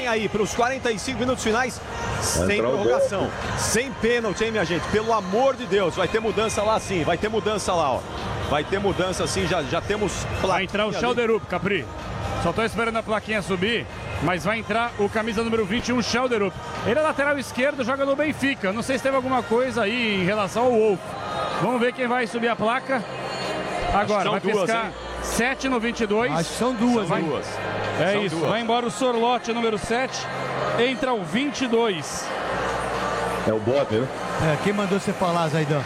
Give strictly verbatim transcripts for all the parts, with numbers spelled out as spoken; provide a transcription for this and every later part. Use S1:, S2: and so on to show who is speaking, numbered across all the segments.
S1: vem aí para os quarenta e cinco minutos finais, sem prorrogação, sem pênalti, hein, minha gente? Pelo amor de Deus, vai ter mudança lá sim, vai ter mudança lá, ó. Vai ter mudança sim, já, já temos...
S2: Vai entrar o Chalderup, Capri. Só tô esperando a plaquinha subir, mas vai entrar o camisa número vinte e um, Chalderup. Ele é lateral esquerdo, joga no Benfica. Não sei se teve alguma coisa aí em relação ao Wolf. Vamos ver quem vai subir a placa. Agora, vai
S1: duas,
S2: piscar
S1: hein?
S2: sete no vinte e dois.
S3: Acho que são duas,
S2: vai...
S1: duas.
S2: É
S1: são
S2: isso,
S1: duas.
S2: Vai embora o Sorlote, número sete. Entra o vinte e dois.
S4: É o Bob, né?
S3: É, quem mandou você falar, Zaidan?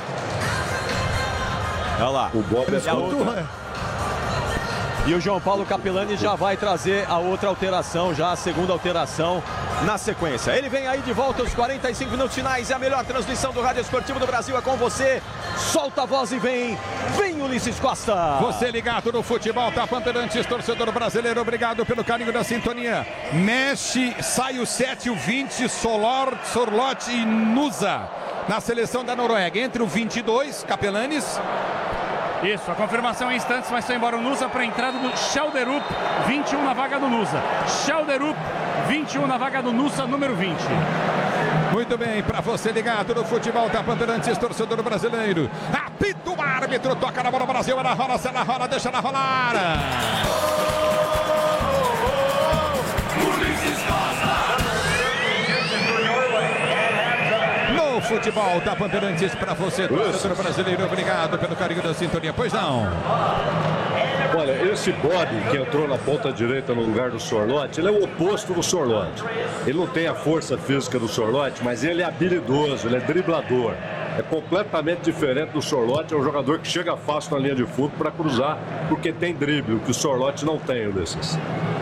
S1: Olha lá.
S4: O Bob é
S1: E a outra. E o João Paulo Capelani já vai trazer a outra alteração, já a segunda alteração na sequência. Ele vem aí de volta aos quarenta e cinco minutos finais. É a melhor transmissão do Rádio Esportivo do Brasil. É com você. Solta a voz e vem. Vem, Ulisses Costa.
S5: Você ligado no futebol, tá Bandeirantes, torcedor brasileiro. Obrigado pelo carinho da sintonia. Mexe, sai o sete, o vinte, Solor, Sorlote e Nusa na seleção da Noruega. Entre o vinte e dois, Capelanes.
S2: Isso, a confirmação em instantes, vai ser embora o Nusa para a entrada do Chalderup, vinte e um na vaga do Nusa. Chalderup, vinte e um na vaga do Nusa, número vinte.
S5: Muito bem, para você ligado no futebol, tá Bandeirantes, torcedor brasileiro. Apita o árbitro, toca na bola, Brasil, ela rola, se ela rola, deixa ela rolar. Futebol da Bandeirantes para você, torcedor brasileiro. Obrigado pelo carinho da sintonia. Pois não.
S4: Olha, esse Bob que entrou na ponta direita no lugar do Sorlote, ele é o oposto do Sorlote. Ele não tem a força física do Sorlote, mas ele é habilidoso, ele é driblador. É completamente diferente do Sorlote, é um jogador que chega fácil na linha de fundo para cruzar, porque tem drible, o que o Sorlote não tem, desses.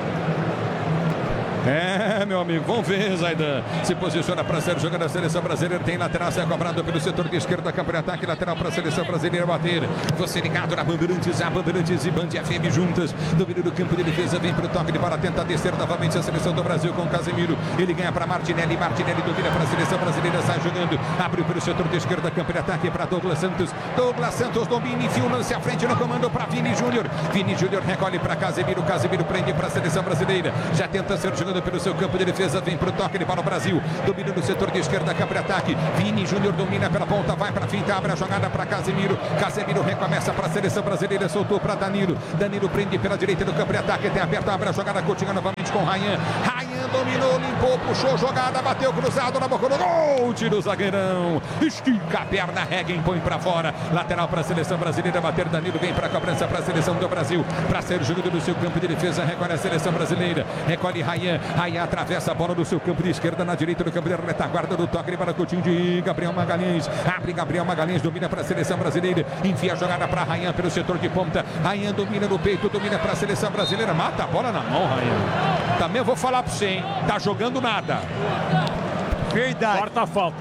S5: É, meu amigo, vamos ver, Zaidan. Se posiciona para ser jogando a seleção brasileira. Tem lateral, sai cobrado pelo setor de esquerda. Campo de ataque, lateral para a seleção brasileira bater. Você ligado na Bandeirantes, a Bandeirantes e Band F M juntas. Domínio do campo de defesa, vem para o toque de bola. Tenta descer novamente a seleção do Brasil com Casemiro. Ele ganha para Martinelli. Martinelli domina para a seleção brasileira, sai jogando. Abriu pelo setor de esquerda, campo de ataque para Douglas Santos. Douglas Santos domina, enfia o lance à frente no comando para Vini Júnior. Vini Júnior recolhe para Casemiro. Casemiro prende para a seleção brasileira. Já tenta ser jogando pelo seu campo de defesa, vem pro toque de bola o Brasil, domina no setor de esquerda, campo de ataque, Vini Júnior domina pela ponta, vai pra finta, abre a jogada para Casemiro, Casemiro recomeça para a seleção brasileira, soltou para Danilo, Danilo prende pela direita do campo de ataque, tem aberto, abre a jogada, continua novamente com Ryan, Ryan dominou, limpou, puxou, jogada, bateu cruzado na boca do gol, tira o zagueirão, estica a perna, rega, impõe para fora, lateral para a seleção brasileira, bater Danilo, vem para a cobrança para a seleção do Brasil, para ser jogado no seu campo de defesa, recolhe a seleção brasileira, recolhe Ryan, Ryan atravessa a bola do seu campo de esquerda, na direita do campo de retaguarda do toque para Coutinho de Gabriel Magalhães, abre Gabriel Magalhães, domina para a seleção brasileira, enfia a jogada para Ryan pelo setor de ponta, Ryan domina no peito, domina para a seleção brasileira, mata a bola na mão, Ryan. Também vou falar para você, hein? Tá jogando nada.
S3: Verdade.
S2: Quarta falta.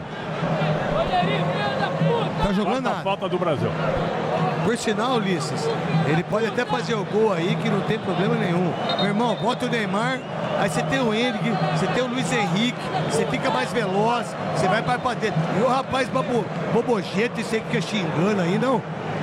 S3: Tá jogando
S2: Quarta
S3: nada.
S2: falta do Brasil.
S3: Por sinal, Ulisses, ele pode até fazer o gol aí que não tem problema nenhum. Meu irmão, bota o Neymar, aí você tem o Henrique, você tem o Luiz Henrique, você fica mais veloz, você vai para pra dentro. E o rapaz bobo, bobojeta, isso aí que fica xingando aí, não?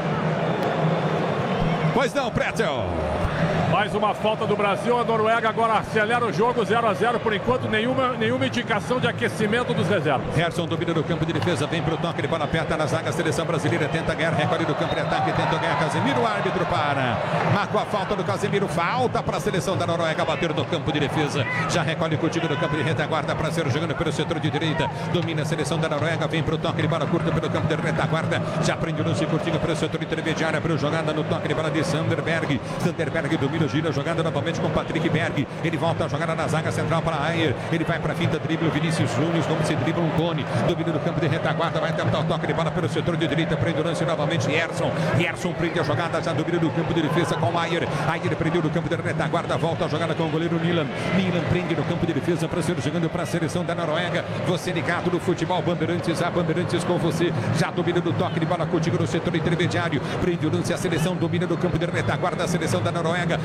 S5: Pois não, Pretzel.
S2: Mais uma falta do Brasil, a Noruega agora acelera o jogo, zero a zero por enquanto, nenhuma, nenhuma indicação de aquecimento dos reservas.
S5: Gerson domina do campo de defesa, vem pro toque de bola, aperta na zaga, a seleção brasileira tenta ganhar, recolhe do campo de ataque, tenta ganhar Casemiro, o árbitro para. Marcou a falta do Casemiro, falta para a seleção da Noruega, bater no campo de defesa, já recolhe Coutinho do campo de retaguarda para ser jogando pelo setor de direita, domina a seleção da Noruega, vem pro toque de bola curta pelo campo de retaguarda, já prende o lance curtinho pelo setor intermediário, para jogada no toque de bola de Sanderberg, Sanderberg domina, gira a jogada novamente com Patrick Berg, ele volta a jogada na zaga central para Ayer, ele vai para a finta, dribla o Vinícius Júnior, como se dribla um cone, domina no campo de retaguarda, vai tentar o toque de bola pelo setor de direita, prende o lance novamente, Gerson, Gerson prende a jogada, já domina no campo de defesa com Ayer, Ayer prendeu no campo de retaguarda, volta a jogada com o goleiro Milan, Milan prende no campo de defesa para ser jogando para a seleção da Noruega, você ligado no futebol Bandeirantes, a Bandeirantes com você, já domina no toque de bola contigo no setor intermediário, prende o lance, a seleção domina no campo de retaguarda, a seleção da Noruega,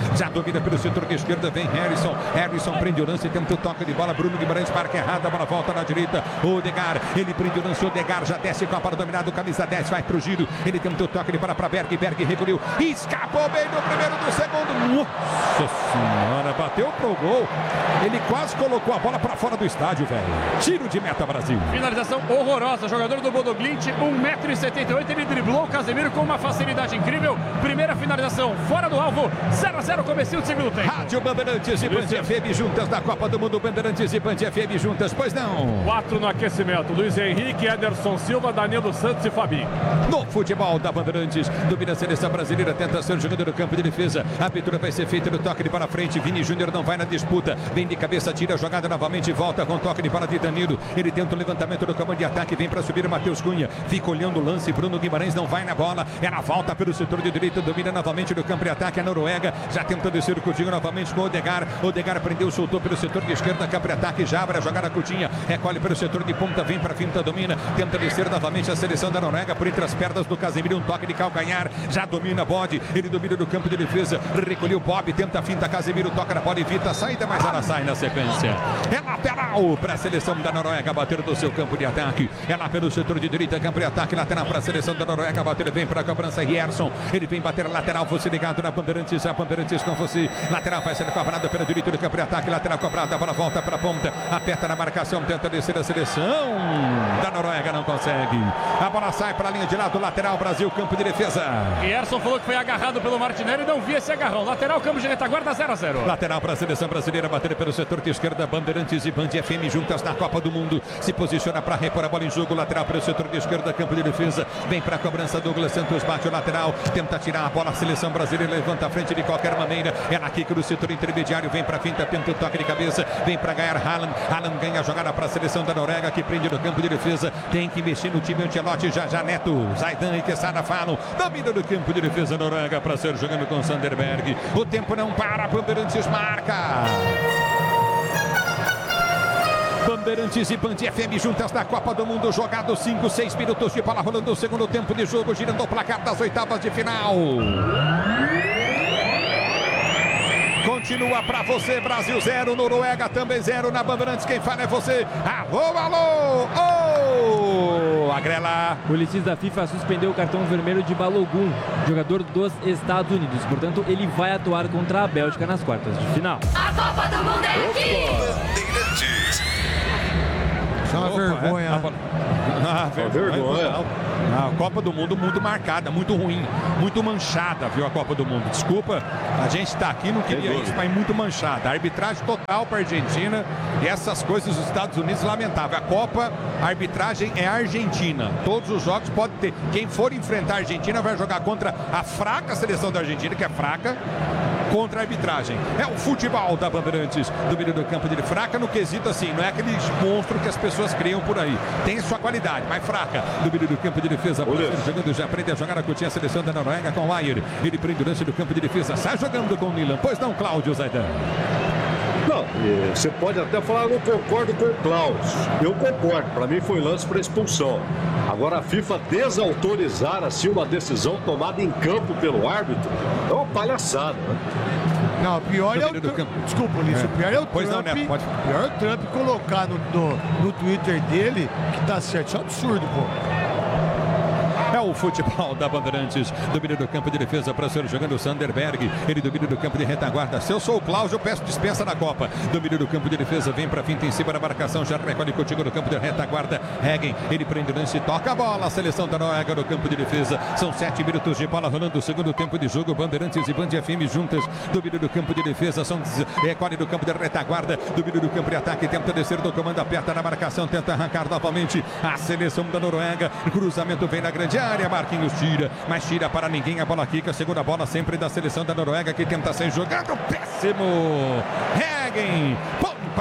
S5: já domina pelo setor de esquerda, vem Harrison, Harrison prende o lance, tenta o toque de bola, Bruno Guimarães marca errada, a bola volta na direita, Odegaard, ele prende o lance, Odegaard já desce com a bola dominada, camisa dez, vai pro giro, ele tenta o toque de bola para Berg, Berg recolheu, escapou bem no primeiro do segundo, nossa senhora, bateu pro gol, ele quase colocou a bola para fora do estádio, velho, tiro de meta Brasil.
S2: Finalização horrorosa, jogador do Bodo Glimt, um metro e setenta e oito, ele driblou o Casemiro com uma facilidade incrível, primeira finalização fora do alvo, zero a zero, comecinho do segundo tempo.
S5: Rádio Bandeirantes e Band F M juntas na Copa do Mundo, Bandeirantes e Band F M juntas, pois não?
S2: Quatro no aquecimento, Luiz Henrique, Ederson Silva, Danilo Santos e Fabinho.
S5: No futebol da Bandeirantes, domina a seleção brasileira, tenta ser jogador do campo de defesa, a abertura vai ser feita no toque de bola frente, Vini Júnior não vai na disputa, vem de cabeça, tira a jogada novamente, volta com toque de bola de Danilo, ele tenta o levantamento do comando de ataque, vem para subir o Matheus Cunha, fica olhando o lance, Bruno Guimarães não vai na bola, ela volta pelo setor de direita, domina novamente no campo de ataque, a Noruega, já tenta descer o Coutinho novamente com o Odegaard, Odegaard prendeu, soltou pelo setor de esquerda, campo de ataque, já abre a jogada Coutinho, recolhe pelo setor de ponta, vem para finta, domina, tenta descer novamente a seleção da Noruega, por entre as pernas do Casemiro, um toque de calcanhar, já domina Bode, ele domina no campo de defesa, recolheu Bob, tenta a finta, Casemiro toca na bola, evita a saída, mas ela sai na sequência, é lateral para a seleção da Noruega, bater do seu campo de ataque, é lá pelo setor de direita, campo de ataque, lateral para a seleção da Noruega, bater, vem para a cobrança, Rierson, ele vem bater a lateral, você ligado na Bandeirantes, a Bandeirantes com você, lateral vai ser cobrada pela direita do campo de ataque, lateral cobrada, a bola volta para a ponta, aperta na marcação, tenta descer a seleção da Noruega, não consegue, a bola sai para a linha de lado, lateral, Brasil, campo de defesa.
S2: Rierson falou que foi agarrado pelo Martinelli e não via esse agarrão, lateral, campo de retaguarda, zero a zero.
S5: Lateral para a seleção brasileira, bater pelo setor de esquerda, Bandeirantes e Band F M juntas na Copa do Mundo, se posiciona para repor a bola em jogo, lateral pelo setor de esquerda, campo de defesa, vem para a cobrança, Douglas Santos bate o lateral, tenta tirar a bola, a seleção brasileira levanta a frente de qualquer maneira, ela quica no setor intermediário, vem para a finta, tenta o toque de cabeça, vem para ganhar Haaland, Haaland ganha a jogada para a seleção da Noruega, que prende no campo de defesa, tem que investir no time Ancelotti, já já Neto, Zaidan e Quesada falam, domina no campo de defesa Noruega para ser jogando com Sanderberg, o tempo não para, Bandeirantes marca. Bandeirantes e Band F M juntas na Copa do Mundo, jogado cinco, seis minutos de bola rolando o segundo tempo de jogo, girando o placar das oitavas de final. Continua pra você, Brasil zero, Noruega também zero, na Bandeirantes quem fala é você. Alô, alô, oh! Agrela.
S6: O Ulisses da FIFA suspendeu o cartão vermelho de Balogun, jogador dos Estados Unidos. Portanto, ele vai atuar contra a Bélgica nas quartas de final.
S7: A Copa do Mundo é aqui!
S3: Isso é uma
S5: Opa,
S3: vergonha.
S5: É? Ah, vergonha. A Copa do Mundo muito marcada, muito ruim, muito manchada, viu, a Copa do Mundo. Desculpa, a gente tá aqui, não queria isso, mas muito manchada. A arbitragem total para a Argentina e essas coisas dos Estados Unidos, lamentável. A Copa, a arbitragem é Argentina. Todos os jogos pode ter. Quem for enfrentar a Argentina vai jogar contra a fraca seleção da Argentina, que é fraca, contra a arbitragem. É o futebol da Bandeirantes, domínio do campo dele, fraca no quesito assim, não é aquele monstro que as pessoas criam por aí. Tem sua qualidade, mas fraca. Domínio do campo de defesa, jogando, já aprende a jogar a coutinha, a seleção da Noruega com o Ayer. Ele prende o lance do campo de defesa, sai jogando com o Milan. Pois não, Cláudio Zaidan?
S4: Não, você pode até falar, eu não concordo com o Klaus. Eu concordo, para mim foi lance para expulsão. Agora a FIFA desautorizar assim uma decisão tomada em campo pelo árbitro é uma palhaçada, né?
S3: Não, o pior é o Trump. Desculpa, Ulisses,
S5: É.
S3: o pior é o
S5: Pois
S3: Trump.
S5: não, né? Pode-
S3: O pior é o Trump colocar no, no, no Twitter dele que tá certo. Isso é um absurdo, pô.
S5: É o futebol da Bandeirantes, domínio do campo de defesa para ser jogando o Sanderberg, ele domina do campo de retaguarda. Se eu sou o Cláudio, eu peço dispensa na Copa. Domínio do campo de defesa, vem para finta em cima da marcação, já recolhe contigo no campo de retaguarda. Hagen, ele prende o lance, toca a bola, a seleção da Noruega no campo de defesa. São sete minutos de bola rolando o segundo tempo de jogo. Bandeirantes e Band F M juntas, domínio do campo de defesa, são recolhe do campo de retaguarda, domínio do campo de ataque, tenta descer do comando, aperta na marcação, tenta arrancar novamente a seleção da Noruega. Cruzamento vem na grande área, Marquinhos tira, mas tira para ninguém, a bola quica, segunda bola sempre da seleção da Noruega que tenta ser jogado, péssimo. Hagen, põe para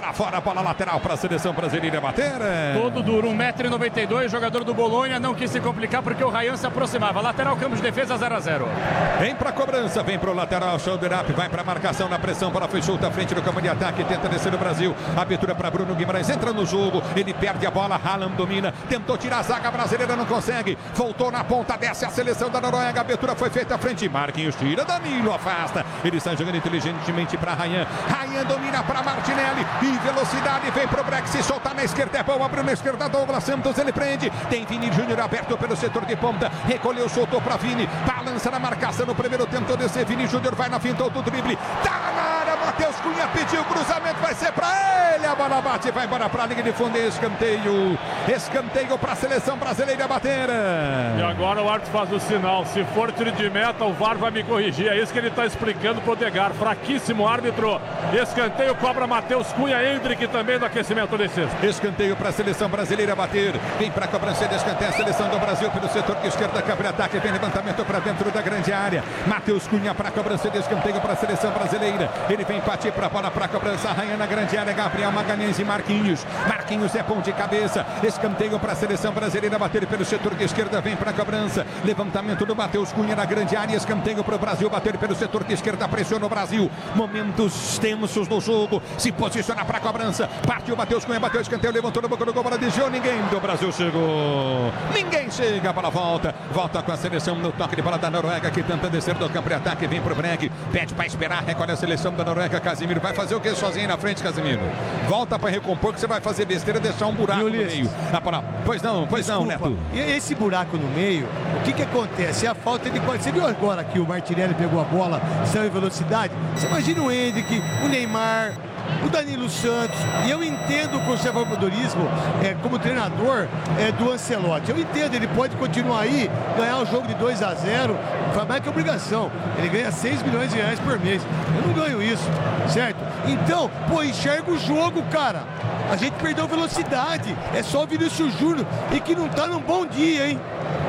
S5: Pra fora, a bola lateral para a seleção brasileira bater.
S2: Todo duro, um metro e noventa e dois, jogador do Bolonha não quis se complicar porque o Ryan se aproximava. Lateral, campo de defesa, zero a zero.
S5: Vem pra cobrança, vem pro lateral, shoulder up, vai pra marcação na pressão, bola foi solta à frente do campo de ataque, tenta descer o Brasil. Abertura para Bruno Guimarães, entra no jogo, ele perde a bola, Haaland domina, tentou tirar a zaga brasileira, não consegue. Voltou na ponta, desce a seleção da Noruega, a abertura foi feita à frente, Marquinhos tira, Danilo afasta. Ele está jogando inteligentemente para Ryan. Ryan domina para Martinelli, em velocidade, vem pro break, se soltar na esquerda, é bom, abriu na esquerda, Douglas Santos, ele prende, tem Vini Júnior aberto pelo setor de ponta, recolheu, soltou para Vini, balança na marcação no primeiro, tentou descer, Vini Júnior vai na finta do drible, tá na área, Matheus Cunha pediu, cruzamento vai ser para ele, a bola bate, vai embora para a linha de fundo, escanteio, escanteio para a seleção brasileira bater.
S8: E agora o árbitro faz o sinal, se for tiro de meta, o V A R vai me corrigir, é isso que ele está explicando pro Odegaard, fraquíssimo árbitro, escanteio, cobra Matheus Cunha, Endrick também do aquecimento desse.
S5: Escanteio para a seleção brasileira bater, vem para a cobrança de escanteio, a seleção do Brasil pelo setor de esquerda, câmara de ataque, vem levantamento para dentro da grande área, Matheus Cunha para a cobrança de escanteio para a seleção brasileira, ele vem partir para a bola para a cobrança, Ryan na grande área, Gabriel Magalhães e Marquinhos, Marquinhos é pão de cabeça, escanteio para a seleção brasileira bater pelo setor de esquerda, vem para a cobrança, levantamento do Matheus Cunha na grande área, escanteio para o Brasil bater pelo setor de esquerda, pressiona o Brasil, momentos tensos no jogo, se posiciona para a cobrança, partiu Matheus Cunha, bateu o escanteio, levantou no boca do gol, bola desviou, ninguém do Brasil chegou, ninguém chega, a bola volta, volta com a seleção no toque de bola da Noruega, que tenta descer do campo de ataque, vem pro break, pede para esperar, recolhe a seleção da Noruega, Casemiro, vai fazer o que sozinho na frente, Casemiro, volta para recompor, que você vai fazer besteira, deixar um buraco no meio, a bola, pois não, pois
S3: Desculpa.
S5: não, Neto.
S3: E esse buraco no meio, o que que acontece? É a falta de qualidade. Você viu agora que o Martinelli pegou a bola, saiu em velocidade? Você imagina o Endrick, o Neymar, o Danilo Santos, e eu entendo o conservadorismo é, como treinador é, do Ancelotti. Eu entendo, ele pode continuar aí, ganhar o jogo de dois a zero, faz mais que obrigação. Ele ganha seis milhões de reais por mês. Eu não ganho isso, certo? Então, pô, enxerga o jogo, cara. A gente perdeu velocidade. É só o Vinícius Júnior e que não tá num bom dia, hein?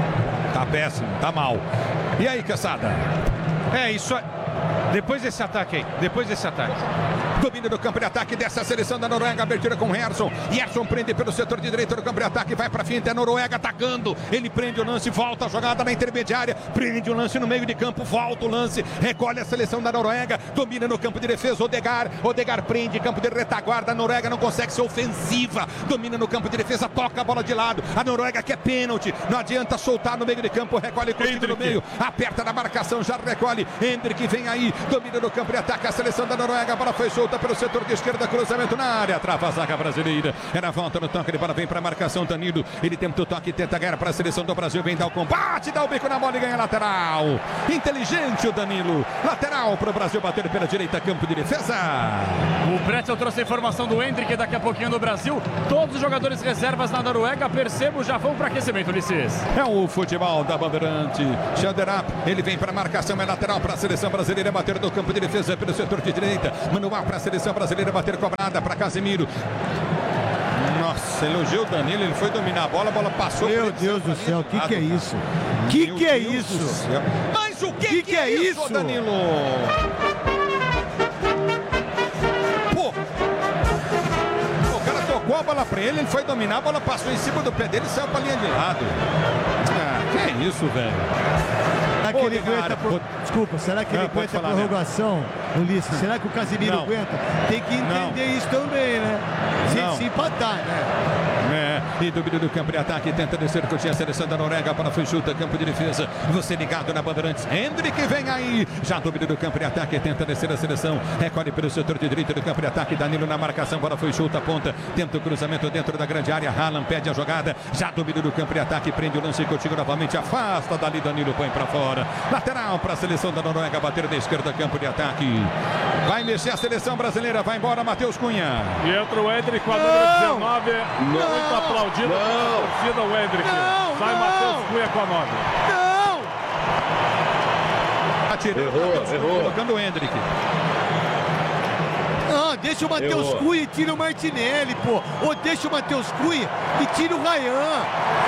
S5: Tá péssimo, tá mal. E aí, Caçada?
S9: É isso aí. Depois desse ataque aí, depois desse ataque.
S5: Domínio do campo de ataque dessa seleção da Noruega, abertura com Gerson. Gerson prende pelo setor de direita do campo de ataque, vai pra finta, é a Noruega atacando. Ele prende o lance, volta a jogada na intermediária, prende o lance no meio de campo, volta o lance, recolhe a seleção da Noruega, domina no campo de defesa, Odegaard, Odegaard prende, campo de retaguarda, a Noruega não consegue ser ofensiva, domina no campo de defesa, toca a bola de lado, a Noruega quer pênalti, não adianta soltar no meio de campo, recolhe contigo no meio, aperta na marcação, já recolhe, Endrick vem aí, domina no campo de ataque, a seleção da Noruega, a bola foi solta pelo setor de esquerda, cruzamento na área, trava a zaga brasileira, era volta no toque de bola, vem para a marcação, Danilo, ele tenta o toque, tenta ganhar para a seleção do Brasil, vem dar o combate, dá o bico na bola e ganha lateral, inteligente o Danilo, lateral para o Brasil bater pela direita, campo de defesa.
S2: O Pretzel trouxe a informação do Endrick daqui a pouquinho no Brasil, todos os jogadores reservas na Noruega, percebo, já vão para aquecimento, Ulisses.
S5: É o futebol da Bandeirante, shoulder up, ele vem para a marcação, é lateral para a seleção brasileira, bater do campo de defesa pelo setor de direita, manual para a seleção brasileira, bater cobrada para Casemiro. Nossa, elogiou o Danilo, ele foi dominar a bola, a bola passou.
S3: Meu Deus do céu, o que que é isso? Que que é isso?
S5: Mas o que que é isso, Danilo? Pô, o cara tocou a bola para ele, ele foi dominar, a bola passou em cima do pé dele e saiu para a linha de lado. Ah, que é isso, velho?
S3: Será que ele aguenta por... Desculpa, será que ele
S5: Não,
S3: aguenta a
S5: falar,
S3: prorrogação, Ulisses? Será que o Casemiro
S5: Não.
S3: aguenta? Tem que entender
S5: Não.
S3: isso também, né?
S5: Não.
S3: Se, se empatar, né?
S5: É, e dúvida do campo de ataque, tenta descer com a seleção da Noruega, para foi chuta, campo de defesa, você ligado na Bandeirantes, Endrick vem aí, já dúvida do campo de ataque, tenta descer a seleção, recolhe pelo setor de direita do campo de ataque, Danilo na marcação, bola foi chuta, ponta, tenta o cruzamento dentro da grande área, Haaland pede a jogada, já dúvida do campo de ataque, prende o lance contigo novamente, afasta dali, Danilo põe para fora, lateral para a seleção da Noruega, bater da esquerda, campo de ataque, vai mexer a seleção brasileira, vai embora Matheus Cunha.
S8: E entra o Endrick com a número dezenove, muito aplaudido pela torcida, o Endrick.
S3: Não,
S8: Sai
S3: não.
S8: Matheus Cunha com a nove.
S3: Não!
S5: Atira,
S4: Errou, errou.
S5: colocando o Endrick.
S3: Não, deixa o Matheus
S4: Eu-
S3: Cunha e tira o Martinelli, pô. Ou deixa o Matheus Cunha e tira o Ryan.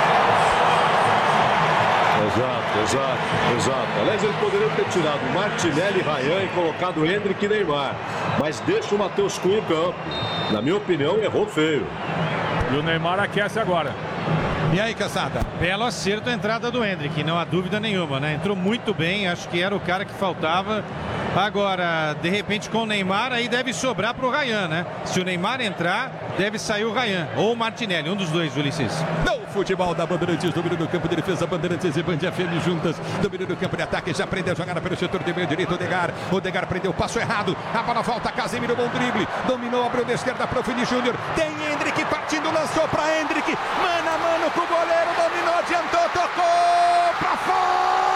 S4: Exato, exato, exato. Aliás, ele poderia ter tirado Martinelli, Ryan e colocado Endrick e Neymar. mas deixa o Matheus Cunha em campo. Na minha opinião, errou feio.
S8: E o Neymar aquece agora.
S5: E aí, Caçada?
S9: Belo acerto a entrada do Endrick, não há dúvida nenhuma, né? Entrou muito bem, acho que era o cara que faltava. Agora, de repente, com o Neymar, aí deve sobrar pro Ryan, né? Se o Neymar entrar, deve sair o Ryan ou o Martinelli, um dos dois, Ulisses.
S5: Não, futebol da Bandeirantes, domínio do campo de defesa, Bandeirantes e Band F M juntas, domínio do campo de ataque, já prendeu a jogada pelo setor de meio direito, Odegar, Odegar prendeu o passo errado, a bola volta, Casemiro, bom drible, dominou, abriu da esquerda para o Vini Júnior, tem Endrick partindo, lançou para Endrick, mano a mano com o goleiro, dominou, adiantou, tocou para fora!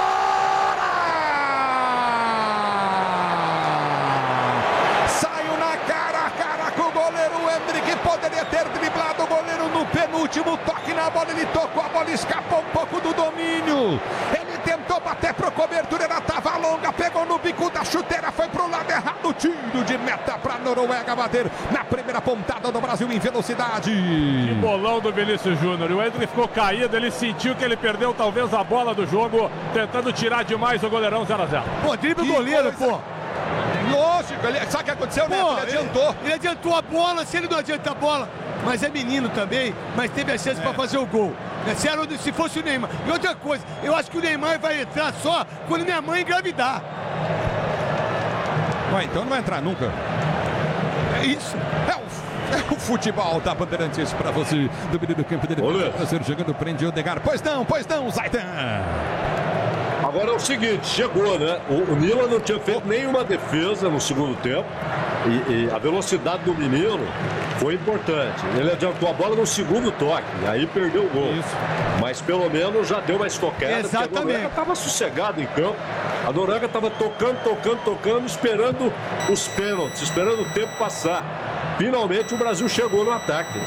S5: Poderia ter driblado o goleiro no penúltimo toque na bola, ele tocou, a bola escapou um pouco do domínio, ele tentou bater pro cobertura, ela tava longa, pegou no bico da chuteira, foi pro lado errado, tiro de meta pra Noruega bater na primeira pontada do Brasil em velocidade.
S8: Que bolão do Vinícius Júnior, o Endrick ficou caído, ele sentiu que ele perdeu talvez a bola do jogo, tentando tirar demais o goleirão zero a zero.
S3: Pô, drible o goleiro,
S5: coisa.
S3: pô.
S5: Lógico, ele, sabe o que aconteceu, né? Ele adiantou.
S3: Ele, ele adiantou a bola, se ele não adianta a bola, mas é menino também, mas teve a chance é. para fazer o gol. Se, era, se fosse o Neymar. E outra coisa, eu acho que o Neymar vai entrar só quando minha mãe engravidar.
S5: Ué, então não vai entrar nunca.
S3: É isso.
S5: É o, é o futebol da Bandeirantes para você. Domínio do campo dele. Prazer jogando, prende o Odegar. Pois não, pois não, Zaidan.
S4: Agora é o seguinte, chegou, né? O, o Nila não tinha feito nenhuma defesa no segundo tempo e, e a velocidade do menino foi importante. Ele adiantou a bola no segundo toque, aí perdeu o gol. Isso. Mas pelo menos já deu uma estocada.
S3: Exatamente.
S4: A Noruega estava sossegada em campo. A Noruega estava tocando, tocando, tocando, esperando os pênaltis, esperando o tempo passar. Finalmente o Brasil chegou no ataque.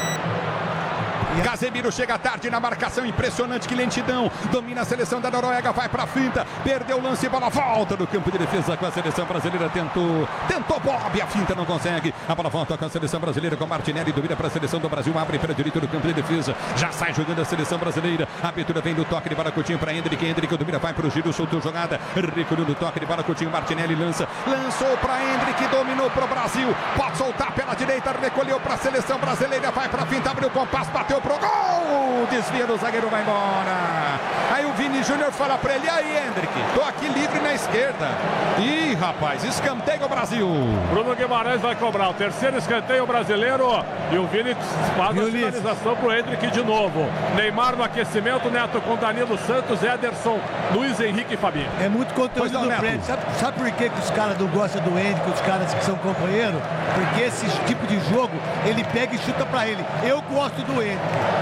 S5: Casemiro chega tarde na marcação, impressionante, que lentidão, domina a seleção da Noruega, vai pra finta, perdeu o lance, bola volta do campo de defesa com a seleção brasileira, tentou, tentou Bob, a finta não consegue, a bola volta com a seleção brasileira, com Martinelli, domina para a seleção do Brasil, abre para a direita do campo de defesa, já sai jogando a seleção brasileira, a abertura vem do toque de bola Coutinho para Endrick, Endrick domina, vai pro giro, soltou jogada, recolheu do toque de bola Coutinho, Martinelli lança, lançou para Endrick, dominou pro Brasil, pode soltar pela direita, recolheu para a seleção brasileira, vai pra finta, abriu o compasso, bateu pro gol, desvia do zagueiro, vai embora. Aí o Vini Júnior fala pra ele, e aí, Endrick, tô aqui livre na esquerda. Ih, rapaz, escanteio o Brasil.
S8: Bruno Guimarães vai cobrar o terceiro escanteio brasileiro e o Vini faz a finalização pro Endrick de novo. Neymar no aquecimento, Neto com Danilo Santos, Ederson, Luiz Henrique e Fabinho.
S3: É muito conteúdo do Fred. Sabe, sabe por que, que os caras não gostam do Endrick, os caras que são companheiros? Porque esse tipo de jogo, ele pega e chuta pra ele. Eu gosto do Endrick.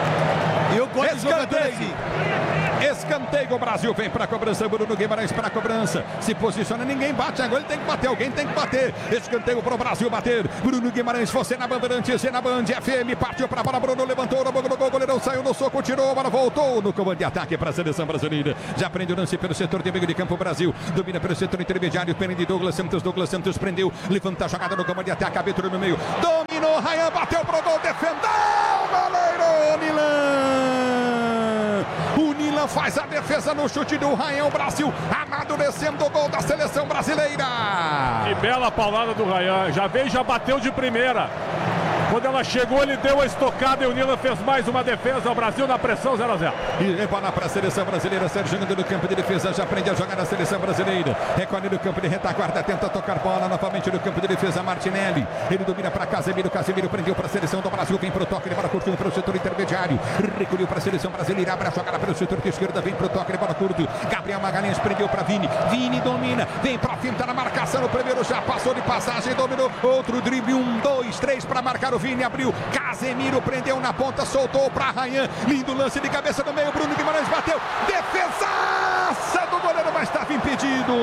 S3: Eu gosto de jogador assim.
S5: Escanteio, o Brasil vem para a cobrança, Bruno Guimarães para a cobrança, se posiciona, ninguém bate, agora ele tem que bater, alguém tem que bater, escanteio para o Brasil bater, Bruno Guimarães, você na Bandeirantes, na Band F M, partiu para a bola, Bruno levantou, no gol, o goleirão saiu no soco, tirou, a bola voltou no comando de ataque para a seleção brasileira, já prende o lance pelo setor de meio de campo, Brasil, domina pelo setor intermediário, prende Douglas Santos, Douglas Santos prendeu, levanta a jogada no comando de ataque, abertura no meio, dominou, Ryan bateu pro gol, defendeu, goleiro, Nilan! O Nilan faz a defesa no chute do Ryan, o Brasil amadurecendo o gol da seleção brasileira.
S8: Que bela paulada do Ryan, já veio, já bateu de primeira. Quando ela chegou, ele deu a estocada e o Nilan fez mais uma defesa. O Brasil na pressão, zero a zero.
S5: E bola para a seleção brasileira. Sérgio jogando no campo de defesa. Já aprende a jogar na seleção brasileira. Recolhe no campo de retaguarda. Tenta tocar bola novamente no campo de defesa. Martinelli. Ele domina para Casemiro. Casemiro prendeu para a seleção do Brasil. Vem para o toque de bola curto. Para o setor intermediário. Recolheu para a seleção brasileira. Abre a jogada para o setor de esquerda. Vem para o toque de bola curto. Gabriel Magalhães prendeu para Vini. Vini domina. Vem para a finta na marcação. O primeiro já passou de passagem. Dominou. Outro drible. Um, dois, três para marcar o Vini, abriu, Casemiro prendeu na ponta, soltou para Ryan, lindo lance de cabeça no meio, Bruno Guimarães bateu, defesaça do goleiro, mas estava impedido,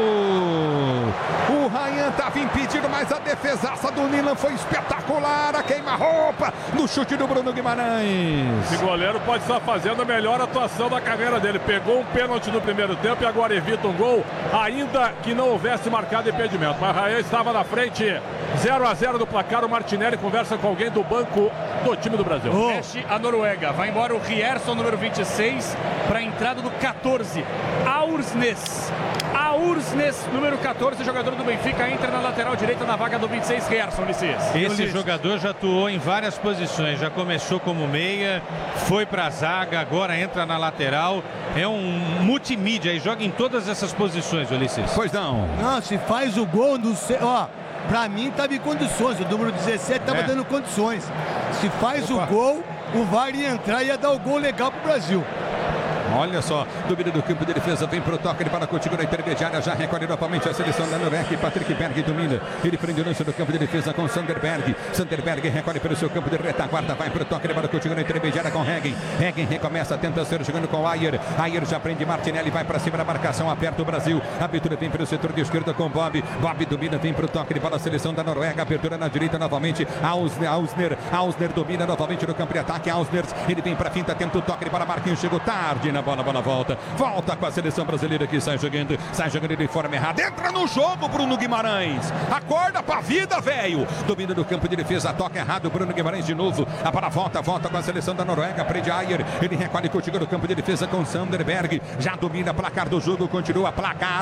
S5: o Ryan estava impedido, mas a defesaça do Nilan foi espetacular, a queima-roupa no chute do Bruno Guimarães.
S8: Esse goleiro pode estar fazendo a melhor atuação da carreira dele, pegou um pênalti no primeiro tempo e agora evita um gol, ainda que não houvesse marcado impedimento, mas Ryan estava na frente, zero a zero do placar, o Martinelli conversa com alguém do banco do time do Brasil.
S2: Oh. Mexe a Noruega, vai embora o Rierson, número vinte e seis, para a entrada do quatorze, Aursnes. Aursnes. Ursnes, número quatorze, jogador do Benfica, entra na lateral direita na vaga do vinte e seis, Gerson, Ulisses.
S9: Esse jogador já atuou em várias posições, já começou como meia, foi para a zaga, agora entra na lateral. É um multimídia e joga em todas essas posições, Ulisses.
S5: Pois não.
S3: Não, se faz o gol do... Ó, pra mim tava em condições, o número dezessete tava
S5: É.
S3: dando condições. Se faz
S5: Opa.
S3: o gol, o V A R ia entrar e ia dar o gol legal pro Brasil.
S5: Olha só, domínio do campo de defesa, vem pro toque, ele para contigo na intermediária, já recolhe novamente a seleção da Noruega, Patrick Berg domina, ele prende o lance do campo de defesa com Sanderberg, Sanderberg recolhe pelo seu campo de retaguarda, vai pro toque, ele para contigo na intermediária com Hegen, Hegen recomeça, tenta ser jogando com Ayer, Ayer já prende Martinelli, vai para cima da marcação, aperta o Brasil, a abertura vem pelo setor de esquerda com Bob, Bob domina, vem pro toque, ele para a seleção da Noruega, abertura na direita novamente, Ausner, Ausner, Ausner domina novamente no campo de ataque, Ausner, ele vem para finta, tenta o toque, ele para Marquinhos, chegou tarde na bola, bola volta, volta com a seleção brasileira que sai jogando, sai jogando de forma errada, entra no jogo Bruno Guimarães, acorda pra vida, velho, domina do campo de defesa, toca errado, Bruno Guimarães de novo, a para volta, volta com a seleção da Noruega, prende Ayer, ele recolhe contigo no campo de defesa com Sanderberg, já domina placar do jogo, continua placar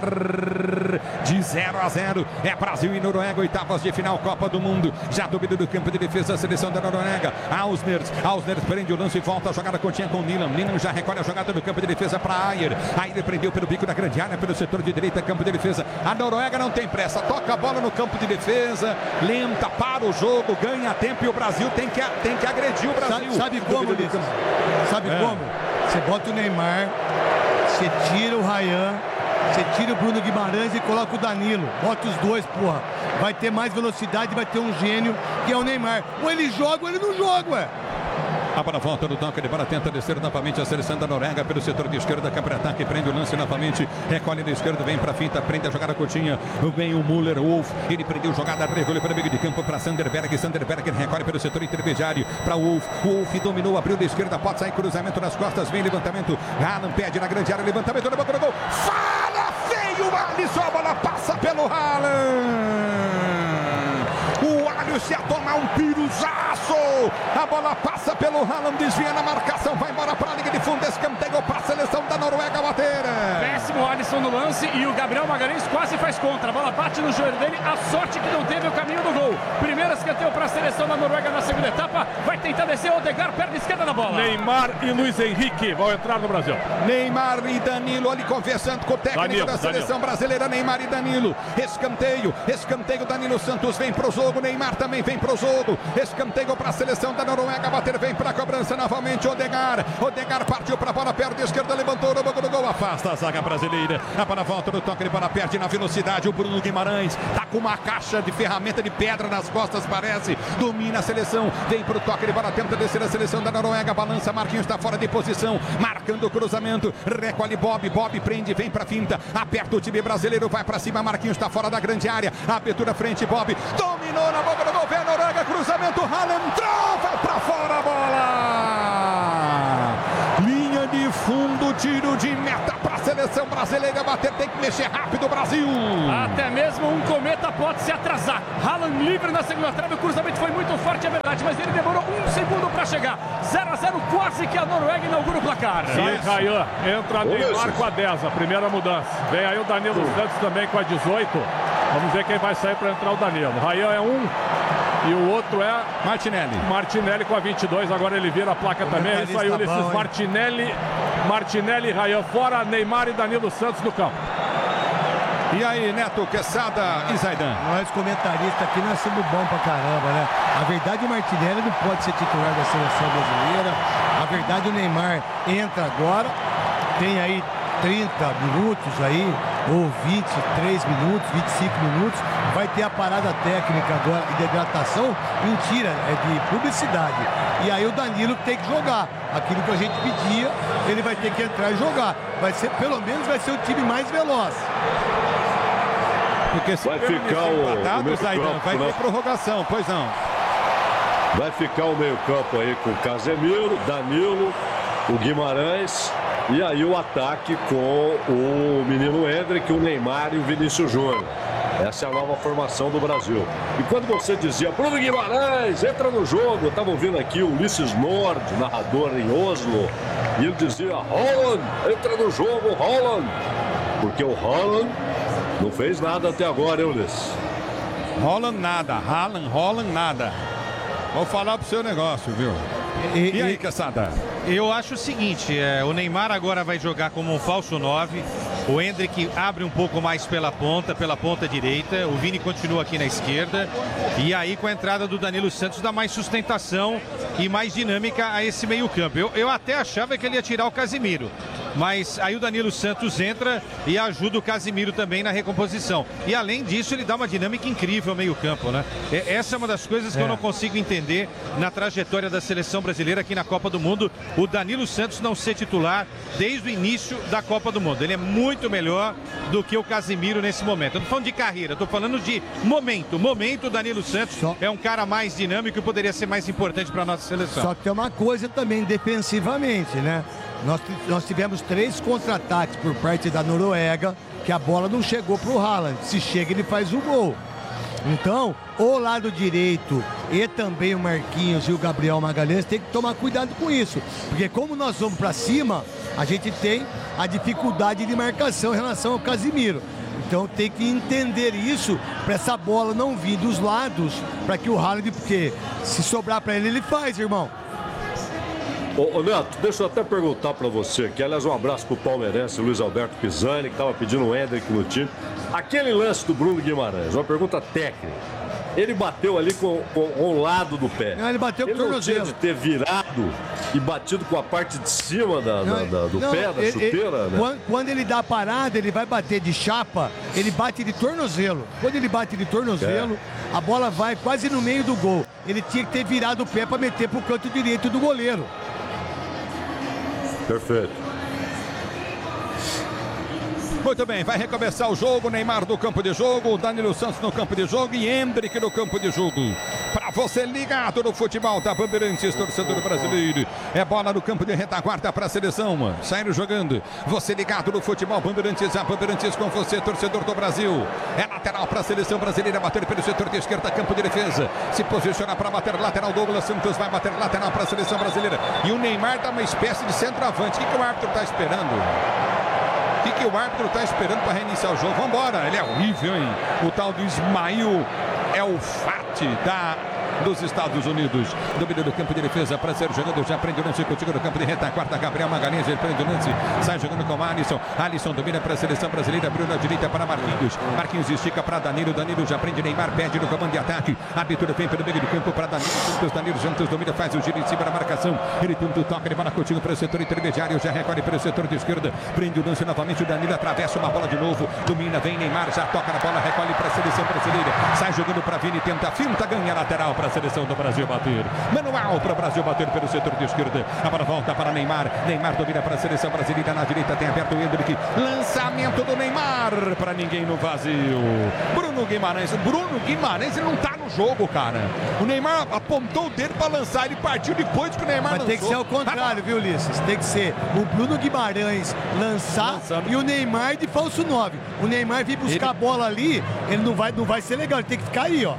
S5: de zero a zero, é Brasil e Noruega, oitavas de final, Copa do Mundo, já domina do campo de defesa a seleção da Noruega, Ausner, Ausner prende o lance e volta a jogada continha com Nilan, Nilan já recolhe a jogada do campo de defesa para Ayer, Ayer prendeu pelo bico da grande área, pelo setor de direita, campo de defesa, a Noruega não tem pressa, toca a bola no campo de defesa, lenta, para o jogo, ganha tempo e o Brasil tem que, tem que agredir o Brasil.
S3: Sabe, sabe como, Ulisses? Sabe
S5: É.
S3: como? Você bota o Neymar, você tira o Ryan, você tira o Bruno Guimarães e coloca o Danilo, bota os dois, porra, vai ter mais velocidade, vai ter um gênio que é o Neymar, ou ele joga ou ele não joga, ué.
S5: A para a volta do toque, ele para tenta descer novamente a seleção da Noruega pelo setor de esquerda, campo de ataque, prende o lance novamente, recolhe da esquerda, vem para a finta, prende a jogada curtinha, vem o Müller, Wolf, ele prendeu jogada, recolhe para o meio de campo para Sanderberg, Sanderberg recolhe pelo setor intermediário para Wolf, Wolf dominou, abriu da esquerda, pode sair, cruzamento nas costas, vem levantamento, Haaland pede na grande área, levantamento na boca do gol, fala feio, Alisson, a bola passa pelo Haaland. O Alisson ia tomar um piruzaço. A bola passa pelo Haaland, desvia na marcação, vai embora para a linha de fundo, escanteio para a seleção da Noruega bater.
S2: Péssimo Alisson no lance e o Gabriel Magalhães quase faz contra. A bola bate no joelho dele, a sorte que não teve o caminho do gol. Primeiro escanteio para a seleção da Noruega na segunda etapa. Vai tentar descer o Odegaard, perna esquerda da bola.
S8: Neymar e Luiz Henrique vão entrar no Brasil.
S5: Neymar e Danilo ali conversando com o técnico
S8: Danilo,
S5: da seleção
S8: Danilo.
S5: brasileira, Neymar e Danilo. Escanteio, escanteio, Danilo Santos vem pro jogo, Neymar também vem pro jogo. Escanteio para a seleção da Noruega bater, vem para a cobrança novamente, Odegaard. Odegaard partiu para a bola, perna esquerda, levantou no banco do gol, afasta a zaga brasileira. A para a volta do toque, ele para perde na velocidade, o Bruno Guimarães tá com uma caixa de ferramenta de pedra nas costas, parece. Domina a seleção, vem pro toque, ele para tenta descer a seleção da Noruega, balança, Marquinhos está fora de posição, marcando o cruzamento, recolhe Bob, Bob prende, vem pra finta, aperta o time brasileiro, vai pra cima, Marquinhos está fora da grande área, abertura frente, Bob, dominou na boca do gol, vem a Noruega, cruzamento, Haaland entrou, vai pra fora a bola! Linha de fundo, tiro de meta pra seleção brasileira bater, tem que mexer rápido, Brasil!
S2: Até mesmo um cometa pode se atrasar. Haaland livre na segunda trave, o cruzamento foi muito forte, é verdade, mas ele demorou um segundo para chegar. zero a zero, quase que a Noruega inaugura o placar.
S8: Sai Ryan, entra Neymar com a dez, a primeira mudança. Vem aí o Danilo Santos também com a dezoito. Vamos ver quem vai sair para entrar o Danilo. Ryan é um e o outro é
S5: Martinelli.
S8: Martinelli com a vinte e dois, agora ele vira a placa também. É isso aí, Ulisses. Martinelli, Martinelli e Ryan fora, Neymar e Danilo Santos no campo.
S5: E aí, Neto, Quesada e Zaidan?
S3: Nós comentaristas aqui, nós somos bons pra caramba, né? A verdade, o Martinelli não pode ser titular da seleção brasileira. A verdade, o Neymar entra agora, tem aí trinta minutos aí, ou vinte e três minutos, vinte e cinco minutos, vai ter a parada técnica agora de hidratação, mentira, é de publicidade. E aí o Danilo tem que jogar. Aquilo que a gente pedia, ele vai ter que entrar e jogar. Vai ser, pelo menos vai ser o time mais veloz.
S5: Porque se
S4: vai ficar o,
S5: empatado,
S4: o meio
S5: Zaidan,
S4: campo,
S5: vai
S4: né?
S5: ter prorrogação, pois não.
S4: Vai ficar o meio campo aí com o Casemiro, Danilo, o Guimarães e aí o ataque com o menino Endrick, o Neymar e o Vinícius Júnior. Essa é a nova formação do Brasil. E quando você dizia, Bruno Guimarães, entra no jogo, eu estava ouvindo aqui o Ulisses Nord, narrador em Oslo, e ele dizia, Haaland, entra no jogo, Haaland. Porque o Haaland Não fez nada até agora, hein, Ulisses?
S5: Roland nada, Haaland, Roland nada. Vou falar pro seu negócio, viu? E, e aí, Caçada?
S9: Eu acho o seguinte, é, o Neymar agora vai jogar como um falso nove. O Endrick abre um pouco mais pela ponta, pela ponta direita. O Vini continua aqui na esquerda. E aí, com a entrada do Danilo Santos, dá mais sustentação e mais dinâmica a esse meio-campo. Eu, eu até achava que ele ia tirar o Casimiro. Mas aí o Danilo Santos entra e ajuda o Casimiro também na recomposição. E além disso, ele dá uma dinâmica incrível ao meio-campo, né? É, essa é uma das coisas que é. eu não consigo entender na trajetória da seleção brasileira aqui na Copa do Mundo. O Danilo Santos não ser titular desde o início da Copa do Mundo. Ele é muito melhor do que o Casimiro nesse momento. Eu não tô falando de carreira, estou falando de momento. Momento, o Danilo Santos Só... é um cara mais dinâmico e poderia ser mais importante para a nossa seleção.
S3: Só que tem uma coisa também defensivamente, né? Nós, nós tivemos três contra-ataques por parte da Noruega, que a bola não chegou para o Haaland. Se chega, ele faz o gol. Então, o lado direito e também o Marquinhos e o Gabriel Magalhães tem que tomar cuidado com isso. Porque como nós vamos para cima, a gente tem a dificuldade de marcação em relação ao Casimiro. Então tem que entender isso para essa bola não vir dos lados, para que o Haaland, porque se sobrar para ele, ele faz, irmão.
S4: Ô, ô Neto, deixa eu até perguntar pra você aqui. Aliás, um abraço pro palmeirense Luiz Alberto Pisani, que tava pedindo o Endrick no time. Aquele lance do Bruno Guimarães, uma pergunta técnica. Ele bateu ali com, com, com o lado do pé.
S3: Não, ele bateu com o tornozelo.
S4: Ele não tinha de ter virado e batido com a parte de cima da, não, da, da, do não, pé, da ele, chuteira,
S3: ele,
S4: né?
S3: Quando, quando ele dá a parada, ele vai bater de chapa, ele bate de tornozelo. Quando ele bate de tornozelo, é. a bola vai quase no meio do gol. Ele tinha que ter virado o pé para meter pro canto direito do goleiro.
S4: Perfeito.
S5: Muito bem, vai recomeçar o jogo. Neymar no campo de jogo, Danilo Santos no campo de jogo e Endrick no campo de jogo. Para você ligado no futebol da Bandeirantes, torcedor brasileiro. É bola no campo de retaguarda para a seleção. Saindo jogando. Você ligado no futebol Bandeirantes, a Bandeirantes com você, torcedor do Brasil. É lateral para a seleção brasileira, bater pelo setor de esquerda, campo de defesa. Se posiciona para bater lateral, Douglas Santos vai bater lateral para a seleção brasileira. E o Neymar dá uma espécie de centroavante. O que, que o árbitro está esperando? O que, que o árbitro está esperando para reiniciar o jogo? Vamos embora, ele é horrível, hein? O tal do Ismail é o Fati da... dos Estados Unidos. Domínio do campo de defesa para ser jogando. Já prende o lance contigo no campo de retaguarda. Gabriel Magalhães, ele prende o lance. Sai jogando com o Alisson. Alisson domina para a seleção brasileira. Abriu na direita para Marquinhos. Marquinhos estica para Danilo. Danilo já prende Neymar. Pede no comando de ataque. A abertura vem pelo meio do campo para Danilo Santos. Danilo Santos domina, faz o giro em cima da marcação. Ele tenta o toque. Ele bola contigo para o setor intermediário. Já recolhe para o setor de esquerda. Prende o lance novamente. O Danilo atravessa uma bola de novo. Domina, vem Neymar. Já toca na bola. Recolhe para a seleção brasileira. Sai jogando para Vini. Tenta finta. Ganha lateral para a seleção do Brasil bater. Manual para o Brasil bater pelo setor de esquerda. A bola volta para Neymar. Neymar domina para a seleção brasileira. Na direita tem aberto o Endrick. Lançamento do Neymar para ninguém no vazio. Bruno Guimarães. Bruno Guimarães, ele não tá no jogo, cara. O Neymar apontou o dedo para lançar. Ele partiu depois que o Neymar
S3: Mas
S5: lançou.
S3: tem que ser ao contrário, viu, Ulisses? Tem que ser o Bruno Guimarães lançar Lançando. e o Neymar de falso nove. O Neymar vir buscar ele... a bola ali, ele não vai, não vai ser legal. Ele tem que ficar aí, ó.